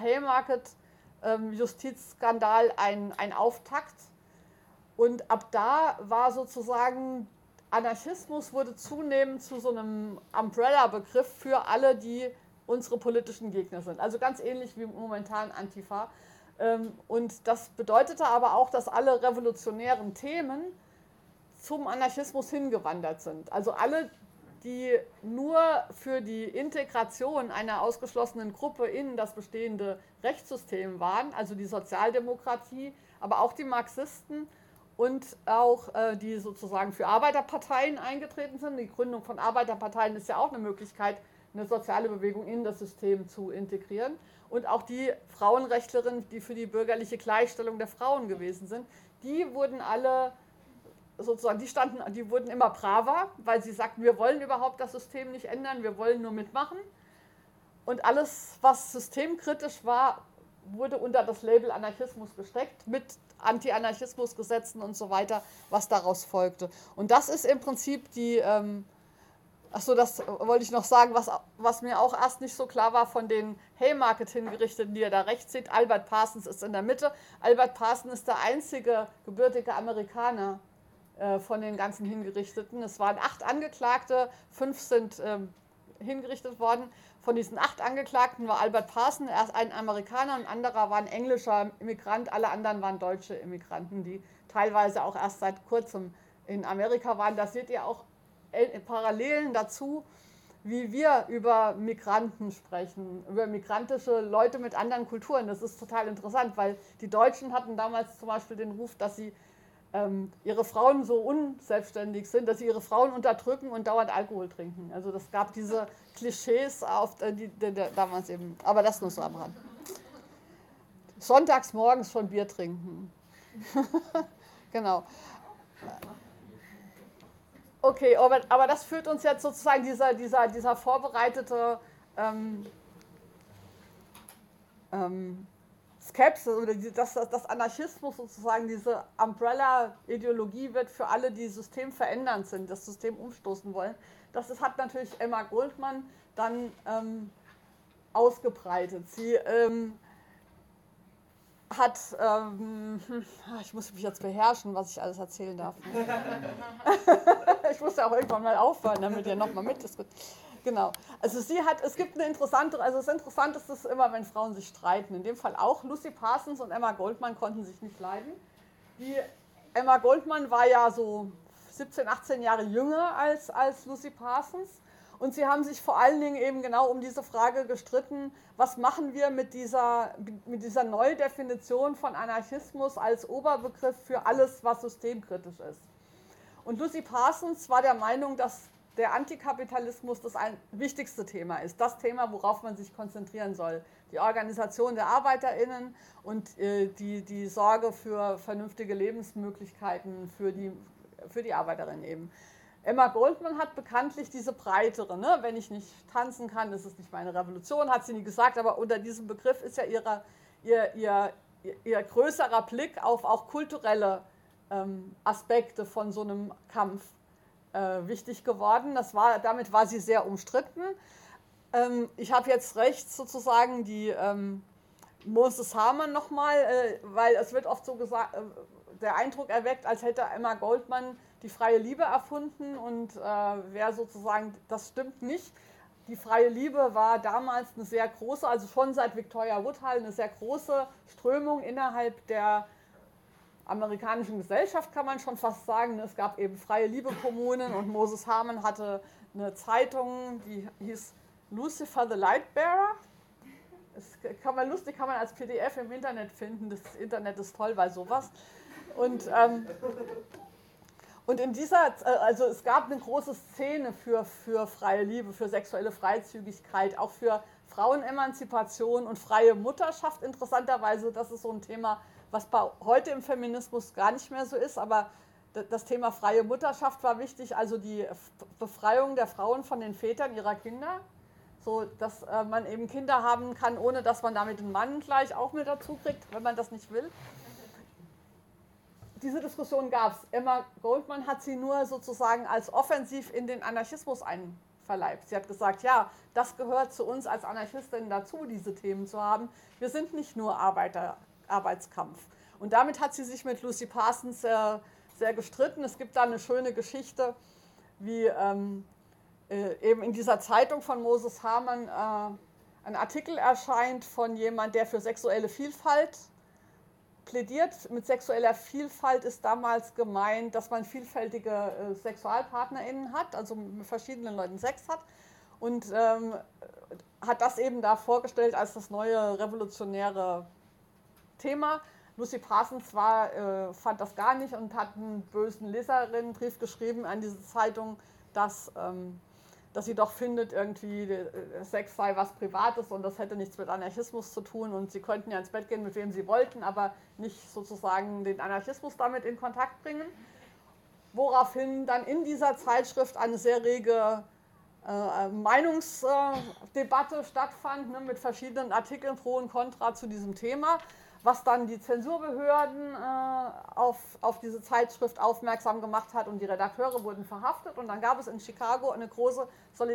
Haymarket-Justizskandal ein, ein Auftakt. Und ab da war sozusagen Anarchismus wurde zunehmend zu so einem Umbrella-Begriff für alle, die unsere politischen Gegner sind. Also ganz ähnlich wie momentan Antifa. Und das bedeutete aber auch, dass alle revolutionären Themen zum Anarchismus hingewandert sind. Also alle, die nur für die Integration einer ausgeschlossenen Gruppe in das bestehende Rechtssystem waren, also die Sozialdemokratie, aber auch die Marxisten, und auch äh, die sozusagen für Arbeiterparteien eingetreten sind. Die Gründung von Arbeiterparteien ist ja auch eine Möglichkeit, eine soziale Bewegung in das System zu integrieren. Und auch die Frauenrechtlerinnen, die für die bürgerliche Gleichstellung der Frauen gewesen sind, die wurden alle sozusagen, die standen, die wurden immer braver, weil sie sagten, wir wollen überhaupt das System nicht ändern, wir wollen nur mitmachen. Und alles, was systemkritisch war, wurde unter das Label Anarchismus gesteckt, mit Anti-Anarchismus-Gesetzen und so weiter, was daraus folgte. Und das ist im Prinzip die, ähm, achso, das wollte ich noch sagen, was, was mir auch erst nicht so klar war von den Haymarket hingerichteten, die ihr da rechts seht. Albert Parsons ist in der Mitte. Albert Parsons ist der einzige gebürtige Amerikaner äh, von den ganzen Hingerichteten. Es waren acht Angeklagte, fünf sind ähm, hingerichtet worden. Von diesen acht Angeklagten war Albert Parsons erst ein Amerikaner und ein anderer war ein englischer Immigrant. Alle anderen waren deutsche Immigranten, die teilweise auch erst seit kurzem in Amerika waren. Da seht ihr auch Parallelen dazu, wie wir über Migranten sprechen, über migrantische Leute mit anderen Kulturen. Das ist total interessant, weil die Deutschen hatten damals zum Beispiel den Ruf, dass sie ähm, ihre Frauen so unselbstständig sind, dass sie ihre Frauen unterdrücken und dauernd Alkohol trinken. Also das gab diese Klischees auf die, die, die, damals eben, aber das nur so am Rand. Sonntags morgens schon Bier trinken. Genau. Okay, aber, aber das führt uns jetzt sozusagen, dieser, dieser, dieser vorbereitete ähm, ähm, Skepsis oder die, dass, dass Anarchismus sozusagen diese Umbrella-Ideologie wird für alle, die systemverändernd sind, das System umstoßen wollen. Das ist, hat natürlich Emma Goldman dann ähm, ausgebreitet. Sie ähm, hat, ähm, ich muss mich jetzt beherrschen, was ich alles erzählen darf. Ich muss ja auch irgendwann mal aufhören, damit ihr nochmal mitdiskutiert. Genau. Also sie hat, es gibt eine interessante, also das Interessanteste ist immer, wenn Frauen sich streiten. In dem Fall auch. Lucy Parsons und Emma Goldman konnten sich nicht leiden. Die Emma Goldman war ja so siebzehn, achtzehn Jahre jünger als, als Lucy Parsons. Und sie haben sich vor allen Dingen eben genau um diese Frage gestritten, was machen wir mit dieser, mit dieser Neudefinition von Anarchismus als Oberbegriff für alles, was systemkritisch ist. Und Lucy Parsons war der Meinung, dass der Antikapitalismus das ein wichtigste Thema ist, das Thema, worauf man sich konzentrieren soll. Die Organisation der ArbeiterInnen und äh, die, die Sorge für vernünftige Lebensmöglichkeiten für die, für die Arbeiterinnen eben. Emma Goldman hat bekanntlich diese breitere, ne? Wenn ich nicht tanzen kann, ist es nicht meine Revolution, hat sie nie gesagt, aber unter diesem Begriff ist ja ihre, ihr, ihr, ihr, ihr größerer Blick auf auch kulturelle ähm, Aspekte von so einem Kampf äh, wichtig geworden. Das war, damit war sie sehr umstritten. Ähm, ich habe jetzt rechts sozusagen die ähm, Moses Harman nochmal, äh, weil es wird oft so gesagt, äh, der Eindruck erweckt, als hätte Emma Goldman die freie Liebe erfunden und äh, wer sozusagen, das stimmt nicht. Die freie Liebe war damals eine sehr große, also schon seit Victoria Woodhull, eine sehr große Strömung innerhalb der amerikanischen Gesellschaft, kann man schon fast sagen. Es gab eben freie Liebe-Kommunen und Moses Harman hatte eine Zeitung, die hieß Lucifer the Lightbearer. Das kann man lustig, kann man als P D F im Internet finden. Das Internet ist toll bei sowas. Und ähm, Und in dieser, also es gab eine große Szene für, für freie Liebe, für sexuelle Freizügigkeit, auch für Frauenemanzipation und freie Mutterschaft. Interessanterweise, das ist so ein Thema, was bei, heute im Feminismus gar nicht mehr so ist, aber das Thema freie Mutterschaft war wichtig, also die Befreiung der Frauen von den Vätern ihrer Kinder, so dass äh, man eben Kinder haben kann, ohne dass man damit den Mann gleich auch mit dazu kriegt, wenn man das nicht will. Diese Diskussion gab es. Emma Goldman hat sie nur sozusagen als offensiv in den Anarchismus einverleibt. Sie hat gesagt, ja, das gehört zu uns als Anarchistinnen dazu, diese Themen zu haben. Wir sind nicht nur Arbeiter, Arbeitskampf. Und damit hat sie sich mit Lucy Parsons sehr, sehr gestritten. Es gibt da eine schöne Geschichte, wie ähm, äh, eben in dieser Zeitung von Moses Harman äh, ein Artikel erscheint von jemand, der für sexuelle Vielfalt plädiert. Mit sexueller Vielfalt ist damals gemeint, dass man vielfältige äh, SexualpartnerInnen hat, also mit verschiedenen Leuten Sex hat und ähm, hat das eben da vorgestellt als das neue revolutionäre Thema. Lucy Parsons war, äh, fand das gar nicht und hat einen bösen Leserinnenbrief geschrieben an diese Zeitung, dass ähm, dass sie doch findet, irgendwie Sex sei was Privates und das hätte nichts mit Anarchismus zu tun und sie könnten ja ins Bett gehen, mit wem sie wollten, aber nicht sozusagen den Anarchismus damit in Kontakt bringen. Woraufhin dann in dieser Zeitschrift eine sehr rege äh, Meinungsdebatte stattfand, ne, mit verschiedenen Artikeln pro und contra zu diesem Thema, was dann die Zensurbehörden äh, auf, auf diese Zeitschrift aufmerksam gemacht hat und die Redakteure wurden verhaftet. Und dann gab es in Chicago eine große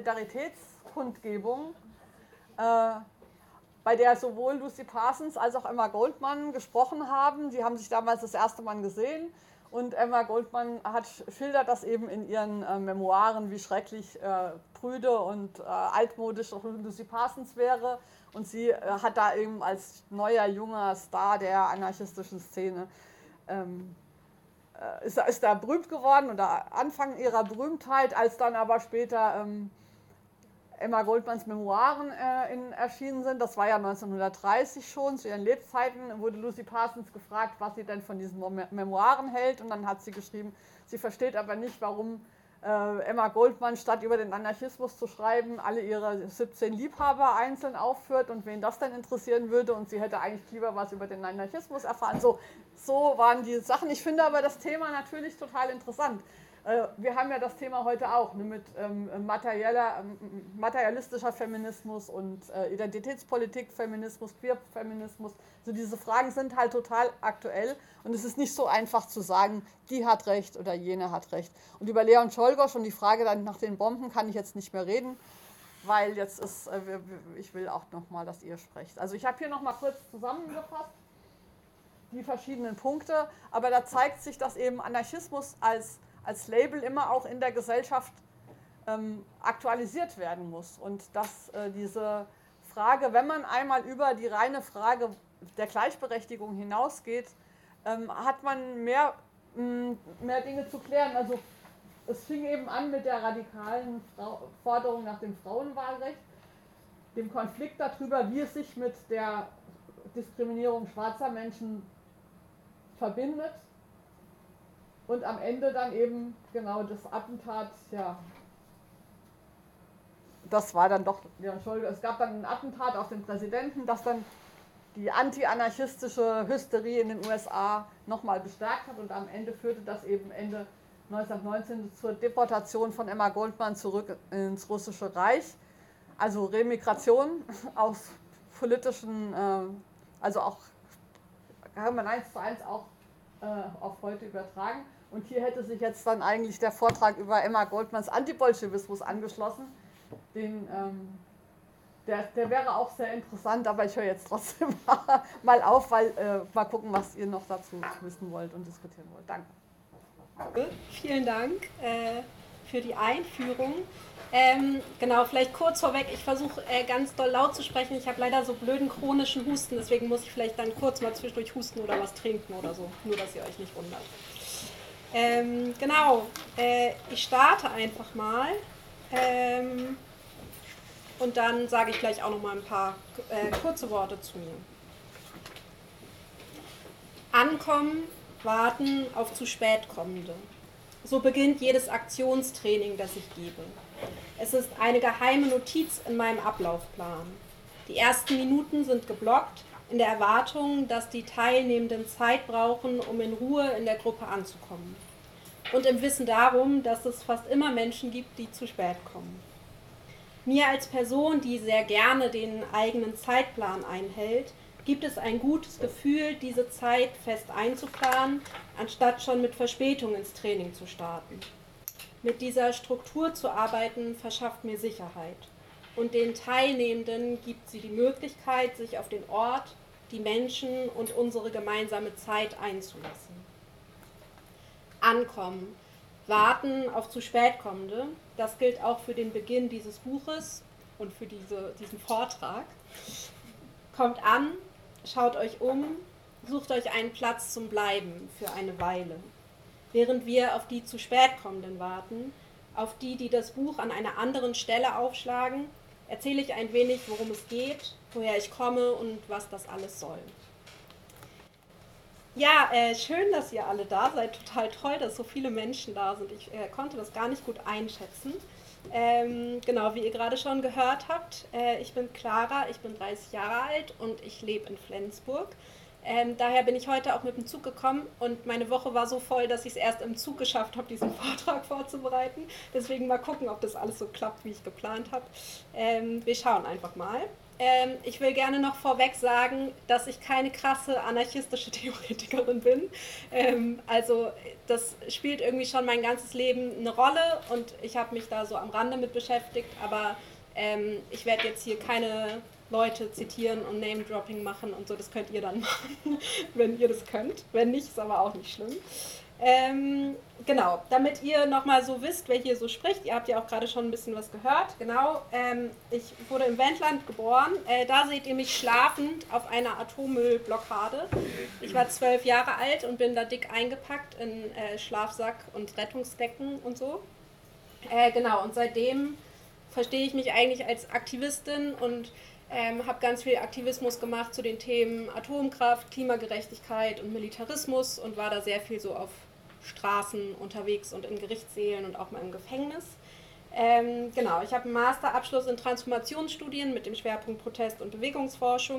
Solidaritätskundgebung, äh, bei der sowohl Lucy Parsons als auch Emma Goldman gesprochen haben. Die haben sich damals das erste Mal gesehen und Emma Goldman hat, schildert das eben in ihren äh, Memoiren, wie schrecklich äh, prüde und äh, altmodisch auch Lucy Parsons wäre. Und sie äh, hat da eben als neuer, junger Star der anarchistischen Szene, ähm, äh, ist, ist da berühmt geworden oder Anfang ihrer Berühmtheit, als dann aber später ähm, Emma Goldmans Memoiren äh, in, erschienen sind. Das war ja neunzehnhundertdreißig schon, zu ihren Lebzeiten wurde Lucy Parsons gefragt, was sie denn von diesen Memoiren hält. Und dann hat sie geschrieben, sie versteht aber nicht, warum Äh, Emma Goldman, statt über den Anarchismus zu schreiben, alle ihre siebzehn Liebhaber einzeln aufführt und wen das denn interessieren würde und sie hätte eigentlich lieber was über den Anarchismus erfahren. So, so waren die Sachen. Ich finde aber das Thema natürlich total interessant. Wir haben ja das Thema heute auch, ne, mit ähm, materieller, ähm, materialistischer Feminismus und äh, Identitätspolitik, Feminismus, Queer-Feminismus. Also diese Fragen sind halt total aktuell und es ist nicht so einfach zu sagen, die hat recht oder jene hat recht. Und über Leon Czolgosz und die Frage dann nach den Bomben kann ich jetzt nicht mehr reden, weil jetzt ist, äh, ich will auch nochmal, dass ihr sprecht. Also ich habe hier nochmal kurz zusammengefasst die verschiedenen Punkte, aber da zeigt sich, dass eben Anarchismus als als Label immer auch in der Gesellschaft ähm, aktualisiert werden muss. Und dass äh, diese Frage, wenn man einmal über die reine Frage der Gleichberechtigung hinausgeht, ähm, hat man mehr, mh, mehr Dinge zu klären. Also es fing eben an mit der radikalen Frau Forderung nach dem Frauenwahlrecht, dem Konflikt darüber, wie es sich mit der Diskriminierung schwarzer Menschen verbindet. Und am Ende dann eben genau das Attentat, ja, das war dann doch, ja, Entschuldigung, es gab dann ein Attentat auf den Präsidenten, das dann die anti-anarchistische Hysterie in den U S A nochmal bestärkt hat und am Ende führte das eben Ende neunzehnhundertneunzehn zur Deportation von Emma Goldman zurück ins Russische Reich. Also Remigration aus politischen, äh, also auch, kann man eins zu eins auch äh, auf heute übertragen. Und hier hätte sich jetzt dann eigentlich der Vortrag über Emma Goldmans Antibolschewismus angeschlossen. Den, ähm, der, der wäre auch sehr interessant, aber ich höre jetzt trotzdem mal auf, weil äh, mal gucken, was ihr noch dazu wissen wollt und diskutieren wollt. Danke. Vielen Dank äh, für die Einführung. Ähm, genau, vielleicht kurz vorweg, ich versuche äh, ganz doll laut zu sprechen. Ich habe leider so blöden chronischen Husten, deswegen muss ich vielleicht dann kurz mal zwischendurch husten oder was trinken oder so, nur dass ihr euch nicht wundert. Ähm, genau, äh, ich starte einfach mal ähm, und dann sage ich gleich auch noch mal ein paar äh, kurze Worte zu mir. Ankommen, warten auf zu spät kommende. So beginnt jedes Aktionstraining, das ich gebe. Es ist eine geheime Notiz in meinem Ablaufplan. Die ersten Minuten sind geblockt, in der Erwartung, dass die Teilnehmenden Zeit brauchen, um in Ruhe in der Gruppe anzukommen. Und im Wissen darum, dass es fast immer Menschen gibt, die zu spät kommen. Mir als Person, die sehr gerne den eigenen Zeitplan einhält, gibt es ein gutes Gefühl, diese Zeit fest einzuplanen, anstatt schon mit Verspätung ins Training zu starten. Mit dieser Struktur zu arbeiten, verschafft mir Sicherheit. Und den Teilnehmenden gibt sie die Möglichkeit, sich auf den Ort, die Menschen und unsere gemeinsame Zeit einzulassen. Ankommen, warten auf zu spät kommende, das gilt auch für den Beginn dieses Buches und für diese, diesen Vortrag. Kommt an, schaut euch um, sucht euch einen Platz zum Bleiben für eine Weile. Während wir auf die zu spät kommenden warten, auf die, die das Buch an einer anderen Stelle aufschlagen, erzähle ich ein wenig, worum es geht, woher ich komme und was das alles soll. Ja, äh, schön, dass ihr alle da seid. Total toll, dass so viele Menschen da sind. Ich äh, konnte das gar nicht gut einschätzen. Ähm, genau, wie ihr gerade schon gehört habt, äh, ich bin Clara, ich bin dreißig Jahre alt und ich lebe in Flensburg. Ähm, daher bin ich heute auch mit dem Zug gekommen und meine Woche war so voll, dass ich es erst im Zug geschafft habe, diesen Vortrag vorzubereiten. Deswegen mal gucken, ob das alles so klappt, wie ich geplant habe. Ähm, wir schauen einfach mal. Ähm, ich will gerne noch vorweg sagen, dass ich keine krasse anarchistische Theoretikerin bin. Ähm, also das spielt irgendwie schon mein ganzes Leben eine Rolle und ich habe mich da so am Rande mit beschäftigt, aber ähm, ich werde jetzt hier keine Leute zitieren und Name-Dropping machen und so, das könnt ihr dann machen, wenn ihr das könnt. Wenn nicht, ist aber auch nicht schlimm. Ähm, genau, damit ihr nochmal so wisst, wer hier so spricht, ihr habt ja auch gerade schon ein bisschen was gehört, genau, ähm, ich wurde im Wendland geboren, äh, da seht ihr mich schlafend auf einer Atommüllblockade. Ich war zwölf Jahre alt und bin da dick eingepackt in äh, Schlafsack und Rettungsdecken und so. Äh, genau, und seitdem verstehe ich mich eigentlich als Aktivistin und Ähm, habe ganz viel Aktivismus gemacht zu den Themen Atomkraft, Klimagerechtigkeit und Militarismus und war da sehr viel so auf Straßen unterwegs und in Gerichtssälen und auch mal im Gefängnis. Ähm, genau, ich habe einen Masterabschluss in Transformationsstudien mit dem Schwerpunkt Protest- und Bewegungsforschung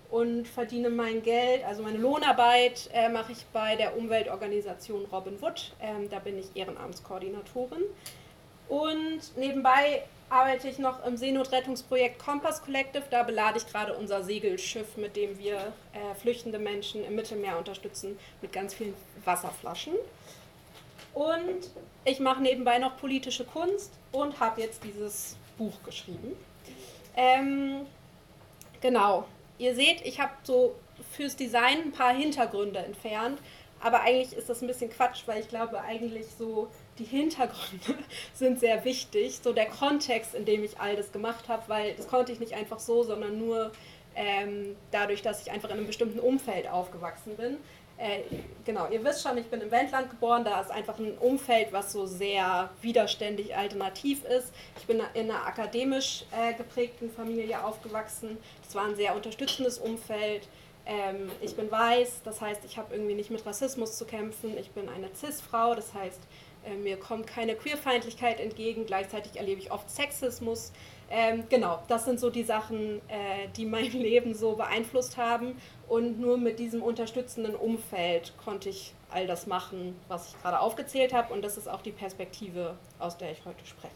und verdiene mein Geld, also meine Lohnarbeit äh, mache ich bei der Umweltorganisation Robin Wood. Ähm, da bin ich Ehrenamtskoordinatorin. Und nebenbei arbeite ich noch im Seenotrettungsprojekt Compass Collective. Da belade ich gerade unser Segelschiff, mit dem wir äh, flüchtende Menschen im Mittelmeer unterstützen, mit ganz vielen Wasserflaschen. Und ich mache nebenbei noch politische Kunst und habe jetzt dieses Buch geschrieben. Ähm, genau, ihr seht, ich habe so fürs Design ein paar Hintergründe entfernt, aber eigentlich ist das ein bisschen Quatsch, weil ich glaube eigentlich so die Hintergründe sind sehr wichtig, so der Kontext, in dem ich all das gemacht habe, weil das konnte ich nicht einfach so, sondern nur ähm, dadurch, dass ich einfach in einem bestimmten Umfeld aufgewachsen bin. Äh, genau, ihr wisst schon, ich bin im Wendland geboren, da ist einfach ein Umfeld, was so sehr widerständig alternativ ist. Ich bin in einer akademisch äh, geprägten Familie aufgewachsen, das war ein sehr unterstützendes Umfeld. Ähm, ich bin weiß, das heißt, ich habe irgendwie nicht mit Rassismus zu kämpfen. Ich bin eine Cis-Frau, das heißt, äh, mir kommt keine Queerfeindlichkeit entgegen. Gleichzeitig erlebe ich oft Sexismus. Ähm, genau, das sind so die Sachen, äh, die mein Leben so beeinflusst haben. Und nur mit diesem unterstützenden Umfeld konnte ich all das machen, was ich gerade aufgezählt habe. Und das ist auch die Perspektive, aus der ich heute spreche.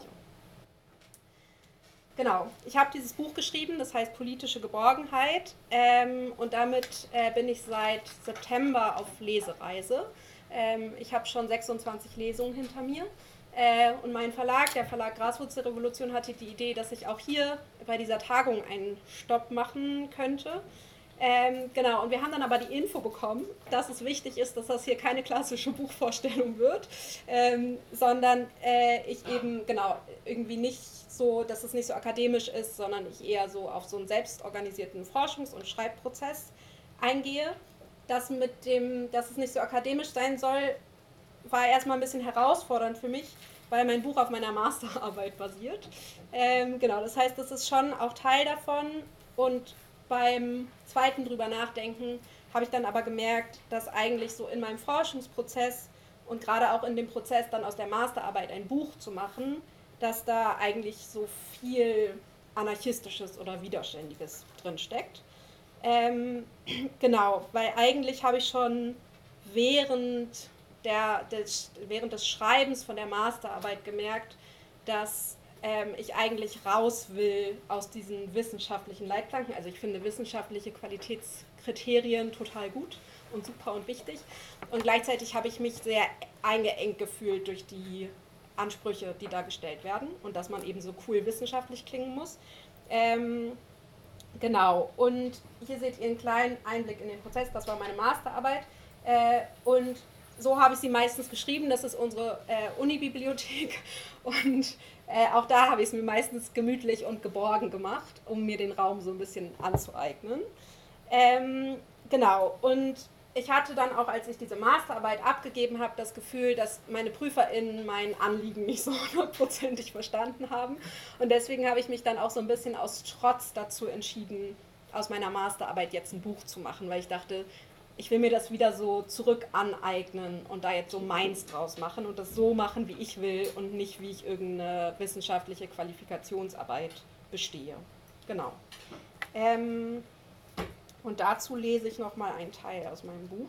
Genau, ich habe dieses Buch geschrieben, das heißt Politische Geborgenheit, ähm, und damit äh, bin ich seit September auf Lesereise. Ähm, ich habe schon sechsundzwanzig Lesungen hinter mir äh, und mein Verlag, der Verlag Graswurzelrevolution, hatte die Idee, dass ich auch hier bei dieser Tagung einen Stopp machen könnte. Ähm, genau, und wir haben dann aber die Info bekommen, dass es wichtig ist, dass das hier keine klassische Buchvorstellung wird, ähm, sondern äh, ich eben, genau, irgendwie nicht so, dass es nicht so akademisch ist, sondern ich eher so auf so einen selbstorganisierten Forschungs- und Schreibprozess eingehe. Das mit dem, dass es nicht so akademisch sein soll, war erstmal ein bisschen herausfordernd für mich, weil mein Buch auf meiner Masterarbeit basiert. Ähm, genau, das heißt, das ist schon auch Teil davon, und beim zweiten drüber nachdenken habe ich dann aber gemerkt, dass eigentlich so in meinem Forschungsprozess und gerade auch in dem Prozess dann aus der Masterarbeit ein Buch zu machen, dass da eigentlich so viel Anarchistisches oder Widerständiges drinsteckt. Ähm, genau, weil eigentlich habe ich schon während, der, des, während des Schreibens von der Masterarbeit gemerkt, dass ähm, ich eigentlich raus will aus diesen wissenschaftlichen Leitplanken. Also ich finde wissenschaftliche Qualitätskriterien total gut und super und wichtig. Und gleichzeitig habe ich mich sehr eingeengt gefühlt durch die Ansprüche, die da gestellt werden und dass man eben so cool wissenschaftlich klingen muss. Ähm, genau, und hier seht ihr einen kleinen Einblick in den Prozess, das war meine Masterarbeit, äh, und so habe ich sie meistens geschrieben, das ist unsere äh, Uni-Bibliothek, und äh, auch da habe ich es mir meistens gemütlich und geborgen gemacht, um mir den Raum so ein bisschen anzueignen. Ähm, genau, und ich hatte dann auch, als ich diese Masterarbeit abgegeben habe, das Gefühl, dass meine PrüferInnen mein Anliegen nicht so hundertprozentig verstanden haben. Und deswegen habe ich mich dann auch so ein bisschen aus Trotz dazu entschieden, aus meiner Masterarbeit jetzt ein Buch zu machen, weil ich dachte, ich will mir das wieder so zurück aneignen und da jetzt so meins draus machen und das so machen, wie ich will und nicht, wie ich irgendeine wissenschaftliche Qualifikationsarbeit bestehe. Genau. Ähm, Und dazu lese ich nochmal einen Teil aus meinem Buch.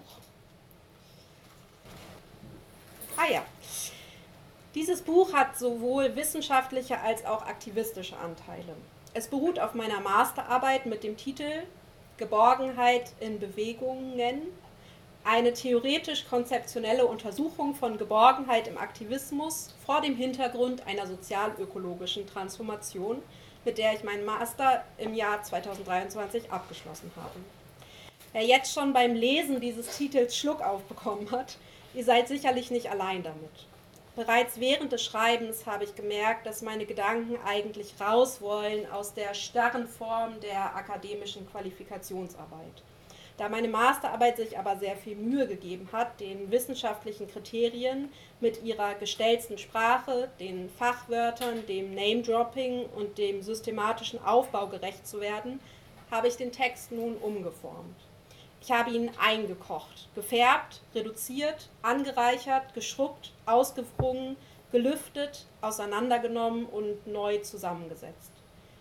Ah ja, dieses Buch hat sowohl wissenschaftliche als auch aktivistische Anteile. Es beruht auf meiner Masterarbeit mit dem Titel Geborgenheit in Bewegungen, eine theoretisch-konzeptionelle Untersuchung von Geborgenheit im Aktivismus vor dem Hintergrund einer sozial-ökologischen Transformation, mit der ich meinen Master im Jahr zweitausenddreiundzwanzig abgeschlossen habe. Wer jetzt schon beim Lesen dieses Titels Schluck aufbekommen hat, ihr seid sicherlich nicht allein damit. Bereits während des Schreibens habe ich gemerkt, dass meine Gedanken eigentlich raus wollen aus der starren Form der akademischen Qualifikationsarbeit. Da meine Masterarbeit sich aber sehr viel Mühe gegeben hat, den wissenschaftlichen Kriterien mit ihrer gestellten Sprache, den Fachwörtern, dem Name-Dropping und dem systematischen Aufbau gerecht zu werden, habe ich den Text nun umgeformt. Ich habe ihn eingekocht, gefärbt, reduziert, angereichert, geschrubbt, ausgewrungen, gelüftet, auseinandergenommen und neu zusammengesetzt.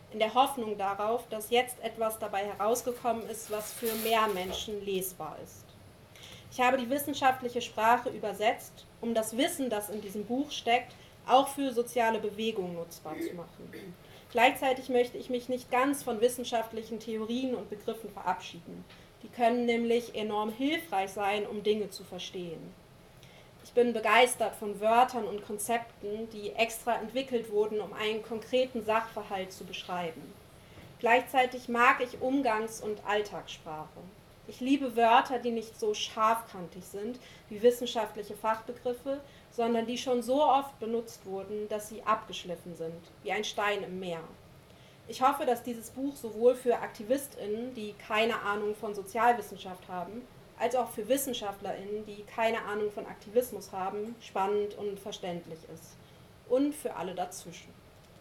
in der Hoffnung darauf, dass jetzt etwas dabei herausgekommen ist, was für mehr Menschen lesbar ist. Ich habe die wissenschaftliche Sprache übersetzt, um das Wissen, das in diesem Buch steckt, auch für soziale Bewegungen nutzbar zu machen. Gleichzeitig möchte ich mich nicht ganz von wissenschaftlichen Theorien und Begriffen verabschieden. Die können nämlich enorm hilfreich sein, um Dinge zu verstehen. Ich bin begeistert von Wörtern und Konzepten, die extra entwickelt wurden, um einen konkreten Sachverhalt zu beschreiben. Gleichzeitig mag ich Umgangs- und Alltagssprache. Ich liebe Wörter, die nicht so scharfkantig sind wie wissenschaftliche Fachbegriffe, sondern die schon so oft benutzt wurden, dass sie abgeschliffen sind, wie ein Stein im Meer. Ich hoffe, dass dieses Buch sowohl für AktivistInnen, die keine Ahnung von Sozialwissenschaft haben, als auch für WissenschaftlerInnen, die keine Ahnung von Aktivismus haben, spannend und verständlich ist. Und für alle dazwischen.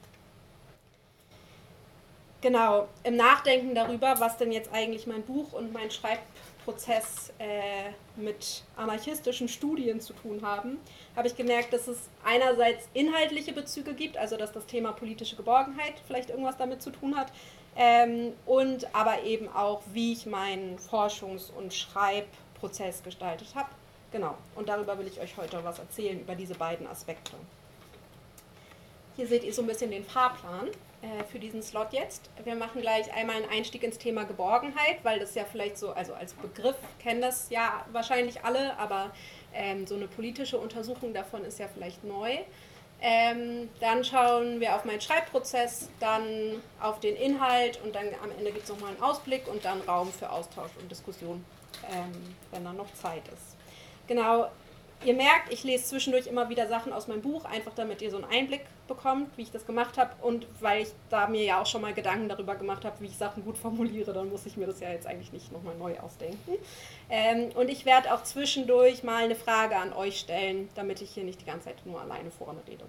Genau, im Nachdenken darüber, was denn jetzt eigentlich mein Buch und mein Schreibprozess äh, mit anarchistischen Studien zu tun haben, habe ich gemerkt, dass es einerseits inhaltliche Bezüge gibt, also dass das Thema politische Geborgenheit vielleicht irgendwas damit zu tun hat, ähm, und aber eben auch, wie ich meinen Forschungs- und Schreibprozess gestaltet habe. Genau, und darüber will ich euch heute was erzählen, über diese beiden Aspekte. Hier seht ihr so ein bisschen den Fahrplan für diesen Slot jetzt. Wir machen gleich einmal einen Einstieg ins Thema Geborgenheit, weil das ja vielleicht so, also als Begriff kennen das ja wahrscheinlich alle, aber ähm, so eine politische Untersuchung davon ist ja vielleicht neu. Ähm, dann schauen wir auf meinen Schreibprozess, dann auf den Inhalt und dann am Ende gibt es nochmal einen Ausblick und dann Raum für Austausch und Diskussion, ähm, wenn dann noch Zeit ist. Genau. Ihr merkt, ich lese zwischendurch immer wieder Sachen aus meinem Buch, einfach damit ihr so einen Einblick bekommt, wie ich das gemacht habe und weil ich da mir ja auch schon mal Gedanken darüber gemacht habe, wie ich Sachen gut formuliere, dann muss ich mir das ja jetzt eigentlich nicht nochmal neu ausdenken. Ähm, und ich werde auch zwischendurch mal eine Frage an euch stellen, damit ich hier nicht die ganze Zeit nur alleine vorne rede.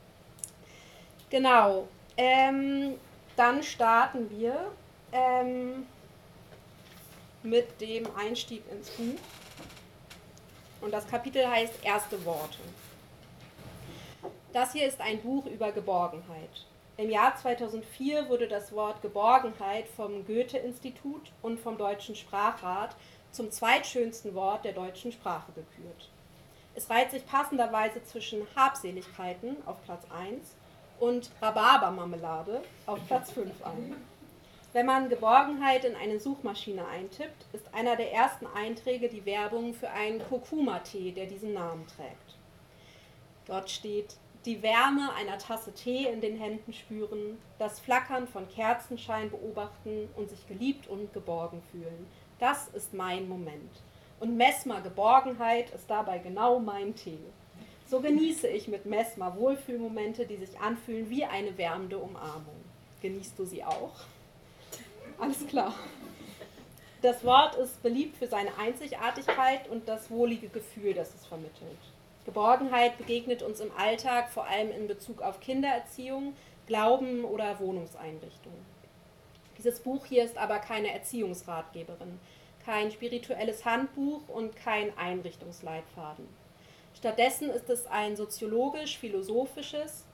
Genau, ähm, dann starten wir ähm, mit dem Einstieg ins Buch. Und das Kapitel heißt Erste Worte. Das hier ist ein Buch über Geborgenheit. Im Jahr zweitausendvier wurde das Wort Geborgenheit vom Goethe-Institut und vom Deutschen Sprachrat zum zweitschönsten Wort der deutschen Sprache gekürt. Es reiht sich passenderweise zwischen Habseligkeiten auf Platz eins und Rhabarbermarmelade auf Platz fünf ein. Wenn man Geborgenheit in eine Suchmaschine eintippt, ist einer der ersten Einträge die Werbung für einen Kurkuma-Tee, der diesen Namen trägt. Dort steht: Die Wärme einer Tasse Tee in den Händen spüren, das Flackern von Kerzenschein beobachten und sich geliebt und geborgen fühlen. Das ist mein Moment. Und Messmer Geborgenheit ist dabei genau mein Tee. So genieße ich mit Messmer Wohlfühlmomente, die sich anfühlen wie eine wärmende Umarmung. Genießt du sie auch? Alles klar. Das Wort ist beliebt für seine Einzigartigkeit und das wohlige Gefühl, das es vermittelt. Geborgenheit begegnet uns im Alltag, vor allem in Bezug auf Kindererziehung, Glauben oder Wohnungseinrichtungen. Dieses Buch hier ist aber keine Erziehungsratgeberin, kein spirituelles Handbuch und kein Einrichtungsleitfaden. Stattdessen ist es ein soziologisch-philosophisches,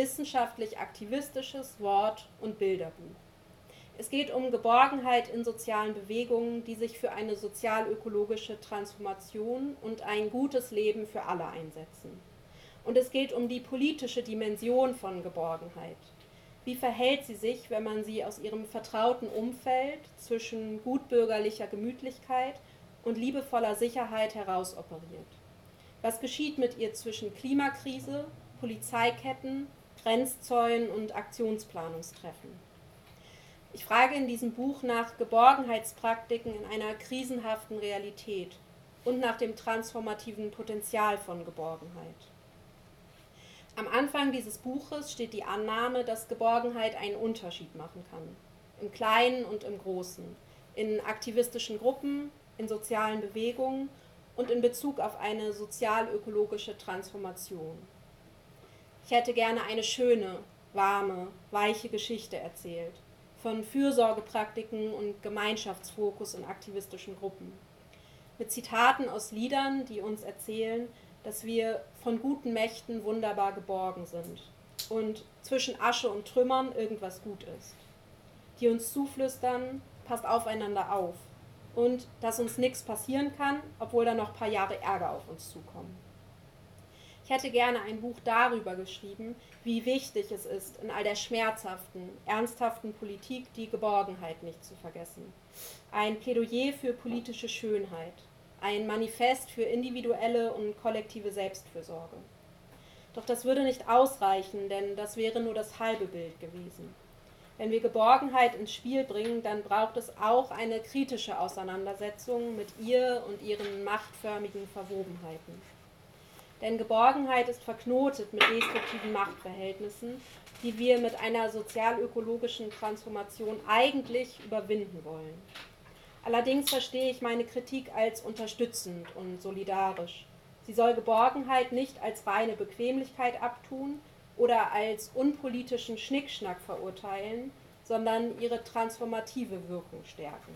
wissenschaftlich-aktivistisches Wort- und Bilderbuch. Es geht um Geborgenheit in sozialen Bewegungen, die sich für eine sozial-ökologische Transformation und ein gutes Leben für alle einsetzen. Und es geht um die politische Dimension von Geborgenheit. Wie verhält sie sich, wenn man sie aus ihrem vertrauten Umfeld zwischen gutbürgerlicher Gemütlichkeit und liebevoller Sicherheit herausoperiert? Was geschieht mit ihr zwischen Klimakrise, Polizeiketten, Grenzzäunen und Aktionsplanungstreffen? Ich frage in diesem Buch nach Geborgenheitspraktiken in einer krisenhaften Realität und nach dem transformativen Potenzial von Geborgenheit. Am Anfang dieses Buches steht die Annahme, dass Geborgenheit einen Unterschied machen kann. Im Kleinen und im Großen, in aktivistischen Gruppen, in sozialen Bewegungen und in Bezug auf eine sozial-ökologische Transformation. Ich hätte gerne eine schöne, warme, weiche Geschichte erzählt, von Fürsorgepraktiken und Gemeinschaftsfokus in aktivistischen Gruppen. Mit Zitaten aus Liedern, die uns erzählen, dass wir von guten Mächten wunderbar geborgen sind und zwischen Asche und Trümmern irgendwas gut ist. die uns zuflüstern, passt aufeinander auf und dass uns nichts passieren kann, obwohl da noch ein paar Jahre Ärger auf uns zukommen. Ich hätte gerne ein Buch darüber geschrieben, wie wichtig es ist, in all der schmerzhaften, ernsthaften Politik die Geborgenheit nicht zu vergessen. Ein Plädoyer für politische Schönheit, ein Manifest für individuelle und kollektive Selbstfürsorge. Doch das würde nicht ausreichen, denn das wäre nur das halbe Bild gewesen. Wenn wir Geborgenheit ins Spiel bringen, dann braucht es auch eine kritische Auseinandersetzung mit ihr und ihren machtförmigen Verwobenheiten. Denn Geborgenheit ist verknotet mit destruktiven Machtverhältnissen, die wir mit einer sozialökologischen Transformation eigentlich überwinden wollen. Allerdings verstehe ich meine Kritik als unterstützend und solidarisch. Sie soll Geborgenheit nicht als reine Bequemlichkeit abtun oder als unpolitischen Schnickschnack verurteilen, sondern ihre transformative Wirkung stärken.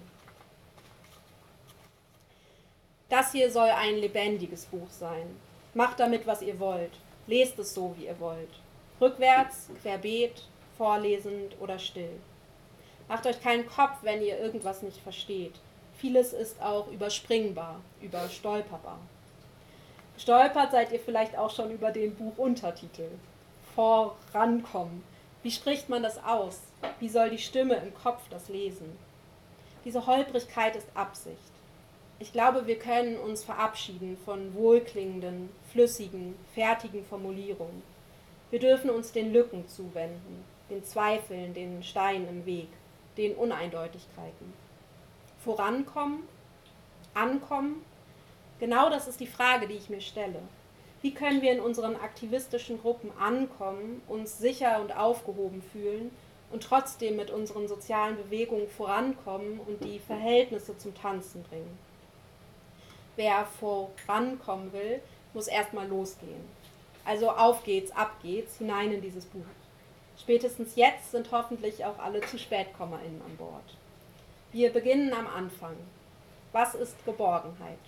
Das hier soll ein lebendiges Buch sein. Macht damit, was ihr wollt. Lest es so, wie ihr wollt. Rückwärts, querbeet, vorlesend oder still. Macht euch keinen Kopf, wenn ihr irgendwas nicht versteht. Vieles ist auch überspringbar, überstolperbar. Gestolpert seid ihr vielleicht auch schon über den Buchuntertitel. Vorankommen. Wie spricht man das aus? Wie soll die Stimme im Kopf das lesen? Diese Holprigkeit ist Absicht. Ich glaube, wir können uns verabschieden von wohlklingenden, flüssigen, fertigen Formulierungen. Wir dürfen uns den Lücken zuwenden, den Zweifeln, den Steinen im Weg, den Uneindeutigkeiten. Vorankommen? Ankommen? Genau das ist die Frage, die ich mir stelle. Wie können wir in unseren aktivistischen Gruppen ankommen, uns sicher und aufgehoben fühlen und trotzdem mit unseren sozialen Bewegungen vorankommen und die Verhältnisse zum Tanzen bringen? Wer vorankommen will, muss erstmal losgehen. Also auf geht's, ab geht's, hinein in dieses Buch. Spätestens jetzt sind hoffentlich auch alle Zu-Spät-KommerInnen an Bord. Wir beginnen am Anfang. Was ist Geborgenheit?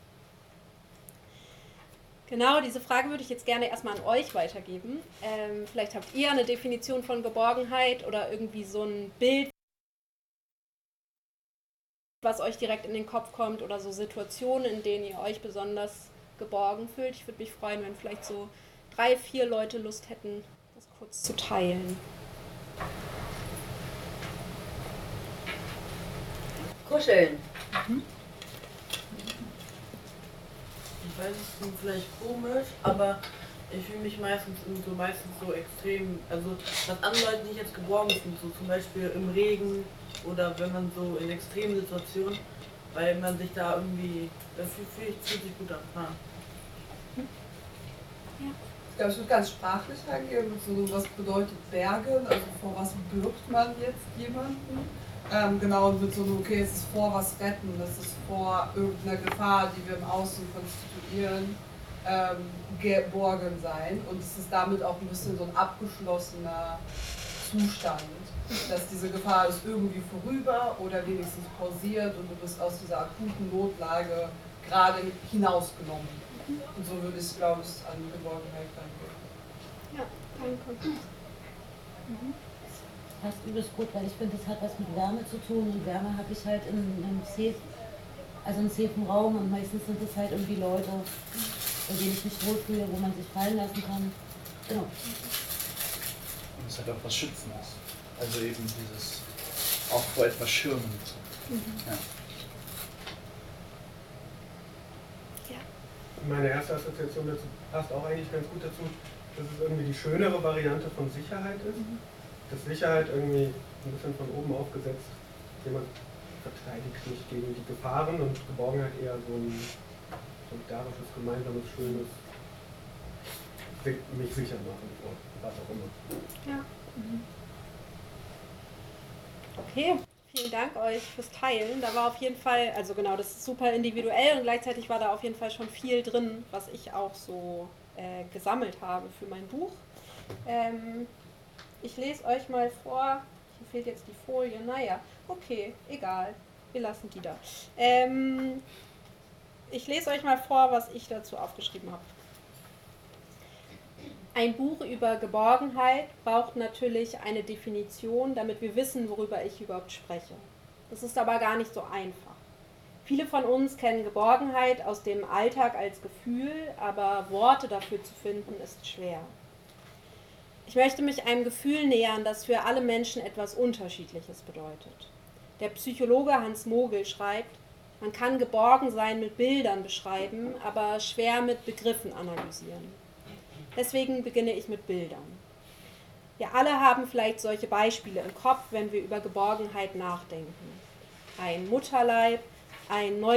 Genau, diese Frage würde ich jetzt gerne erstmal an euch weitergeben. Ähm, vielleicht habt ihr eine Definition von Geborgenheit oder irgendwie so ein Bild, was euch direkt in den Kopf kommt oder so Situationen, in denen ihr euch besonders geborgen fühlt. Ich würde mich freuen, wenn vielleicht so drei, vier Leute Lust hätten, das kurz zu teilen. Kuscheln. Mhm. Ich weiß, es klingt vielleicht komisch, aber ich fühle mich meistens so meistens so extrem, also dass andere Leute nicht jetzt geborgen sind, so zum Beispiel im Regen oder wenn man so in extremen Situationen, weil man sich da irgendwie, das fühlt sich gut an. Ja. Ja. Ich glaube, ich würde ganz sprachlich angehen, so was bedeutet bergen, also vor was birgt man jetzt jemanden? Ähm, genau, und mit so, okay, es ist vor was retten, es ist vor irgendeiner Gefahr, die wir im Außen konstituieren, ähm, geborgen sein. Und es ist damit auch ein bisschen so ein abgeschlossener Zustand, dass diese Gefahr ist irgendwie vorüber oder wenigstens pausiert und du bist aus dieser akuten Notlage gerade hinausgenommen. Und so würde ich, glaube ich, an Geborgenheit rangehen. Ja, danke. Mhm. Passt übelst gut, weil ich finde, das hat was mit Wärme zu tun und Wärme habe ich halt in einem safe, also einen safen Raum und meistens sind es halt irgendwie Leute, bei denen ich mich wohlfühle, wo man sich fallen lassen kann. Genau. Und es hat auch was Schützendes. Also eben dieses auch vor etwas Schirmen. Mhm. Ja. Meine erste Assoziation dazu passt auch eigentlich ganz gut dazu, dass es irgendwie die schönere Variante von Sicherheit ist. Mhm. Dass Sicherheit irgendwie ein bisschen von oben aufgesetzt, jemand verteidigt mich gegen die Gefahren und Geborgenheit eher so ein solidarisches, gemeinsames, schönes, mich sicher machen vor was auch immer. Ja. Mhm. Okay. Vielen Dank euch fürs Teilen. Da war auf jeden Fall, also genau, das ist super individuell und gleichzeitig war da auf jeden Fall schon viel drin, was ich auch so äh, gesammelt habe für mein Buch. Ähm, ich lese euch mal vor, hier fehlt jetzt die Folie, naja, okay, egal, wir lassen die da. Ähm, ich lese euch mal vor, was ich dazu aufgeschrieben habe. Ein Buch über Geborgenheit braucht natürlich eine Definition, damit wir wissen, worüber ich überhaupt spreche. Das ist aber gar nicht so einfach. Viele von uns kennen Geborgenheit aus dem Alltag als Gefühl, aber Worte dafür zu finden ist schwer. Ich möchte mich einem Gefühl nähern, das für alle Menschen etwas Unterschiedliches bedeutet. Der Psychologe Hans Mogel schreibt, man kann Geborgensein mit Bildern beschreiben, aber schwer mit Begriffen analysieren. Deswegen beginne ich mit Bildern. Wir alle haben vielleicht solche Beispiele im Kopf, wenn wir über Geborgenheit nachdenken. Ein Mutterleib, ein neu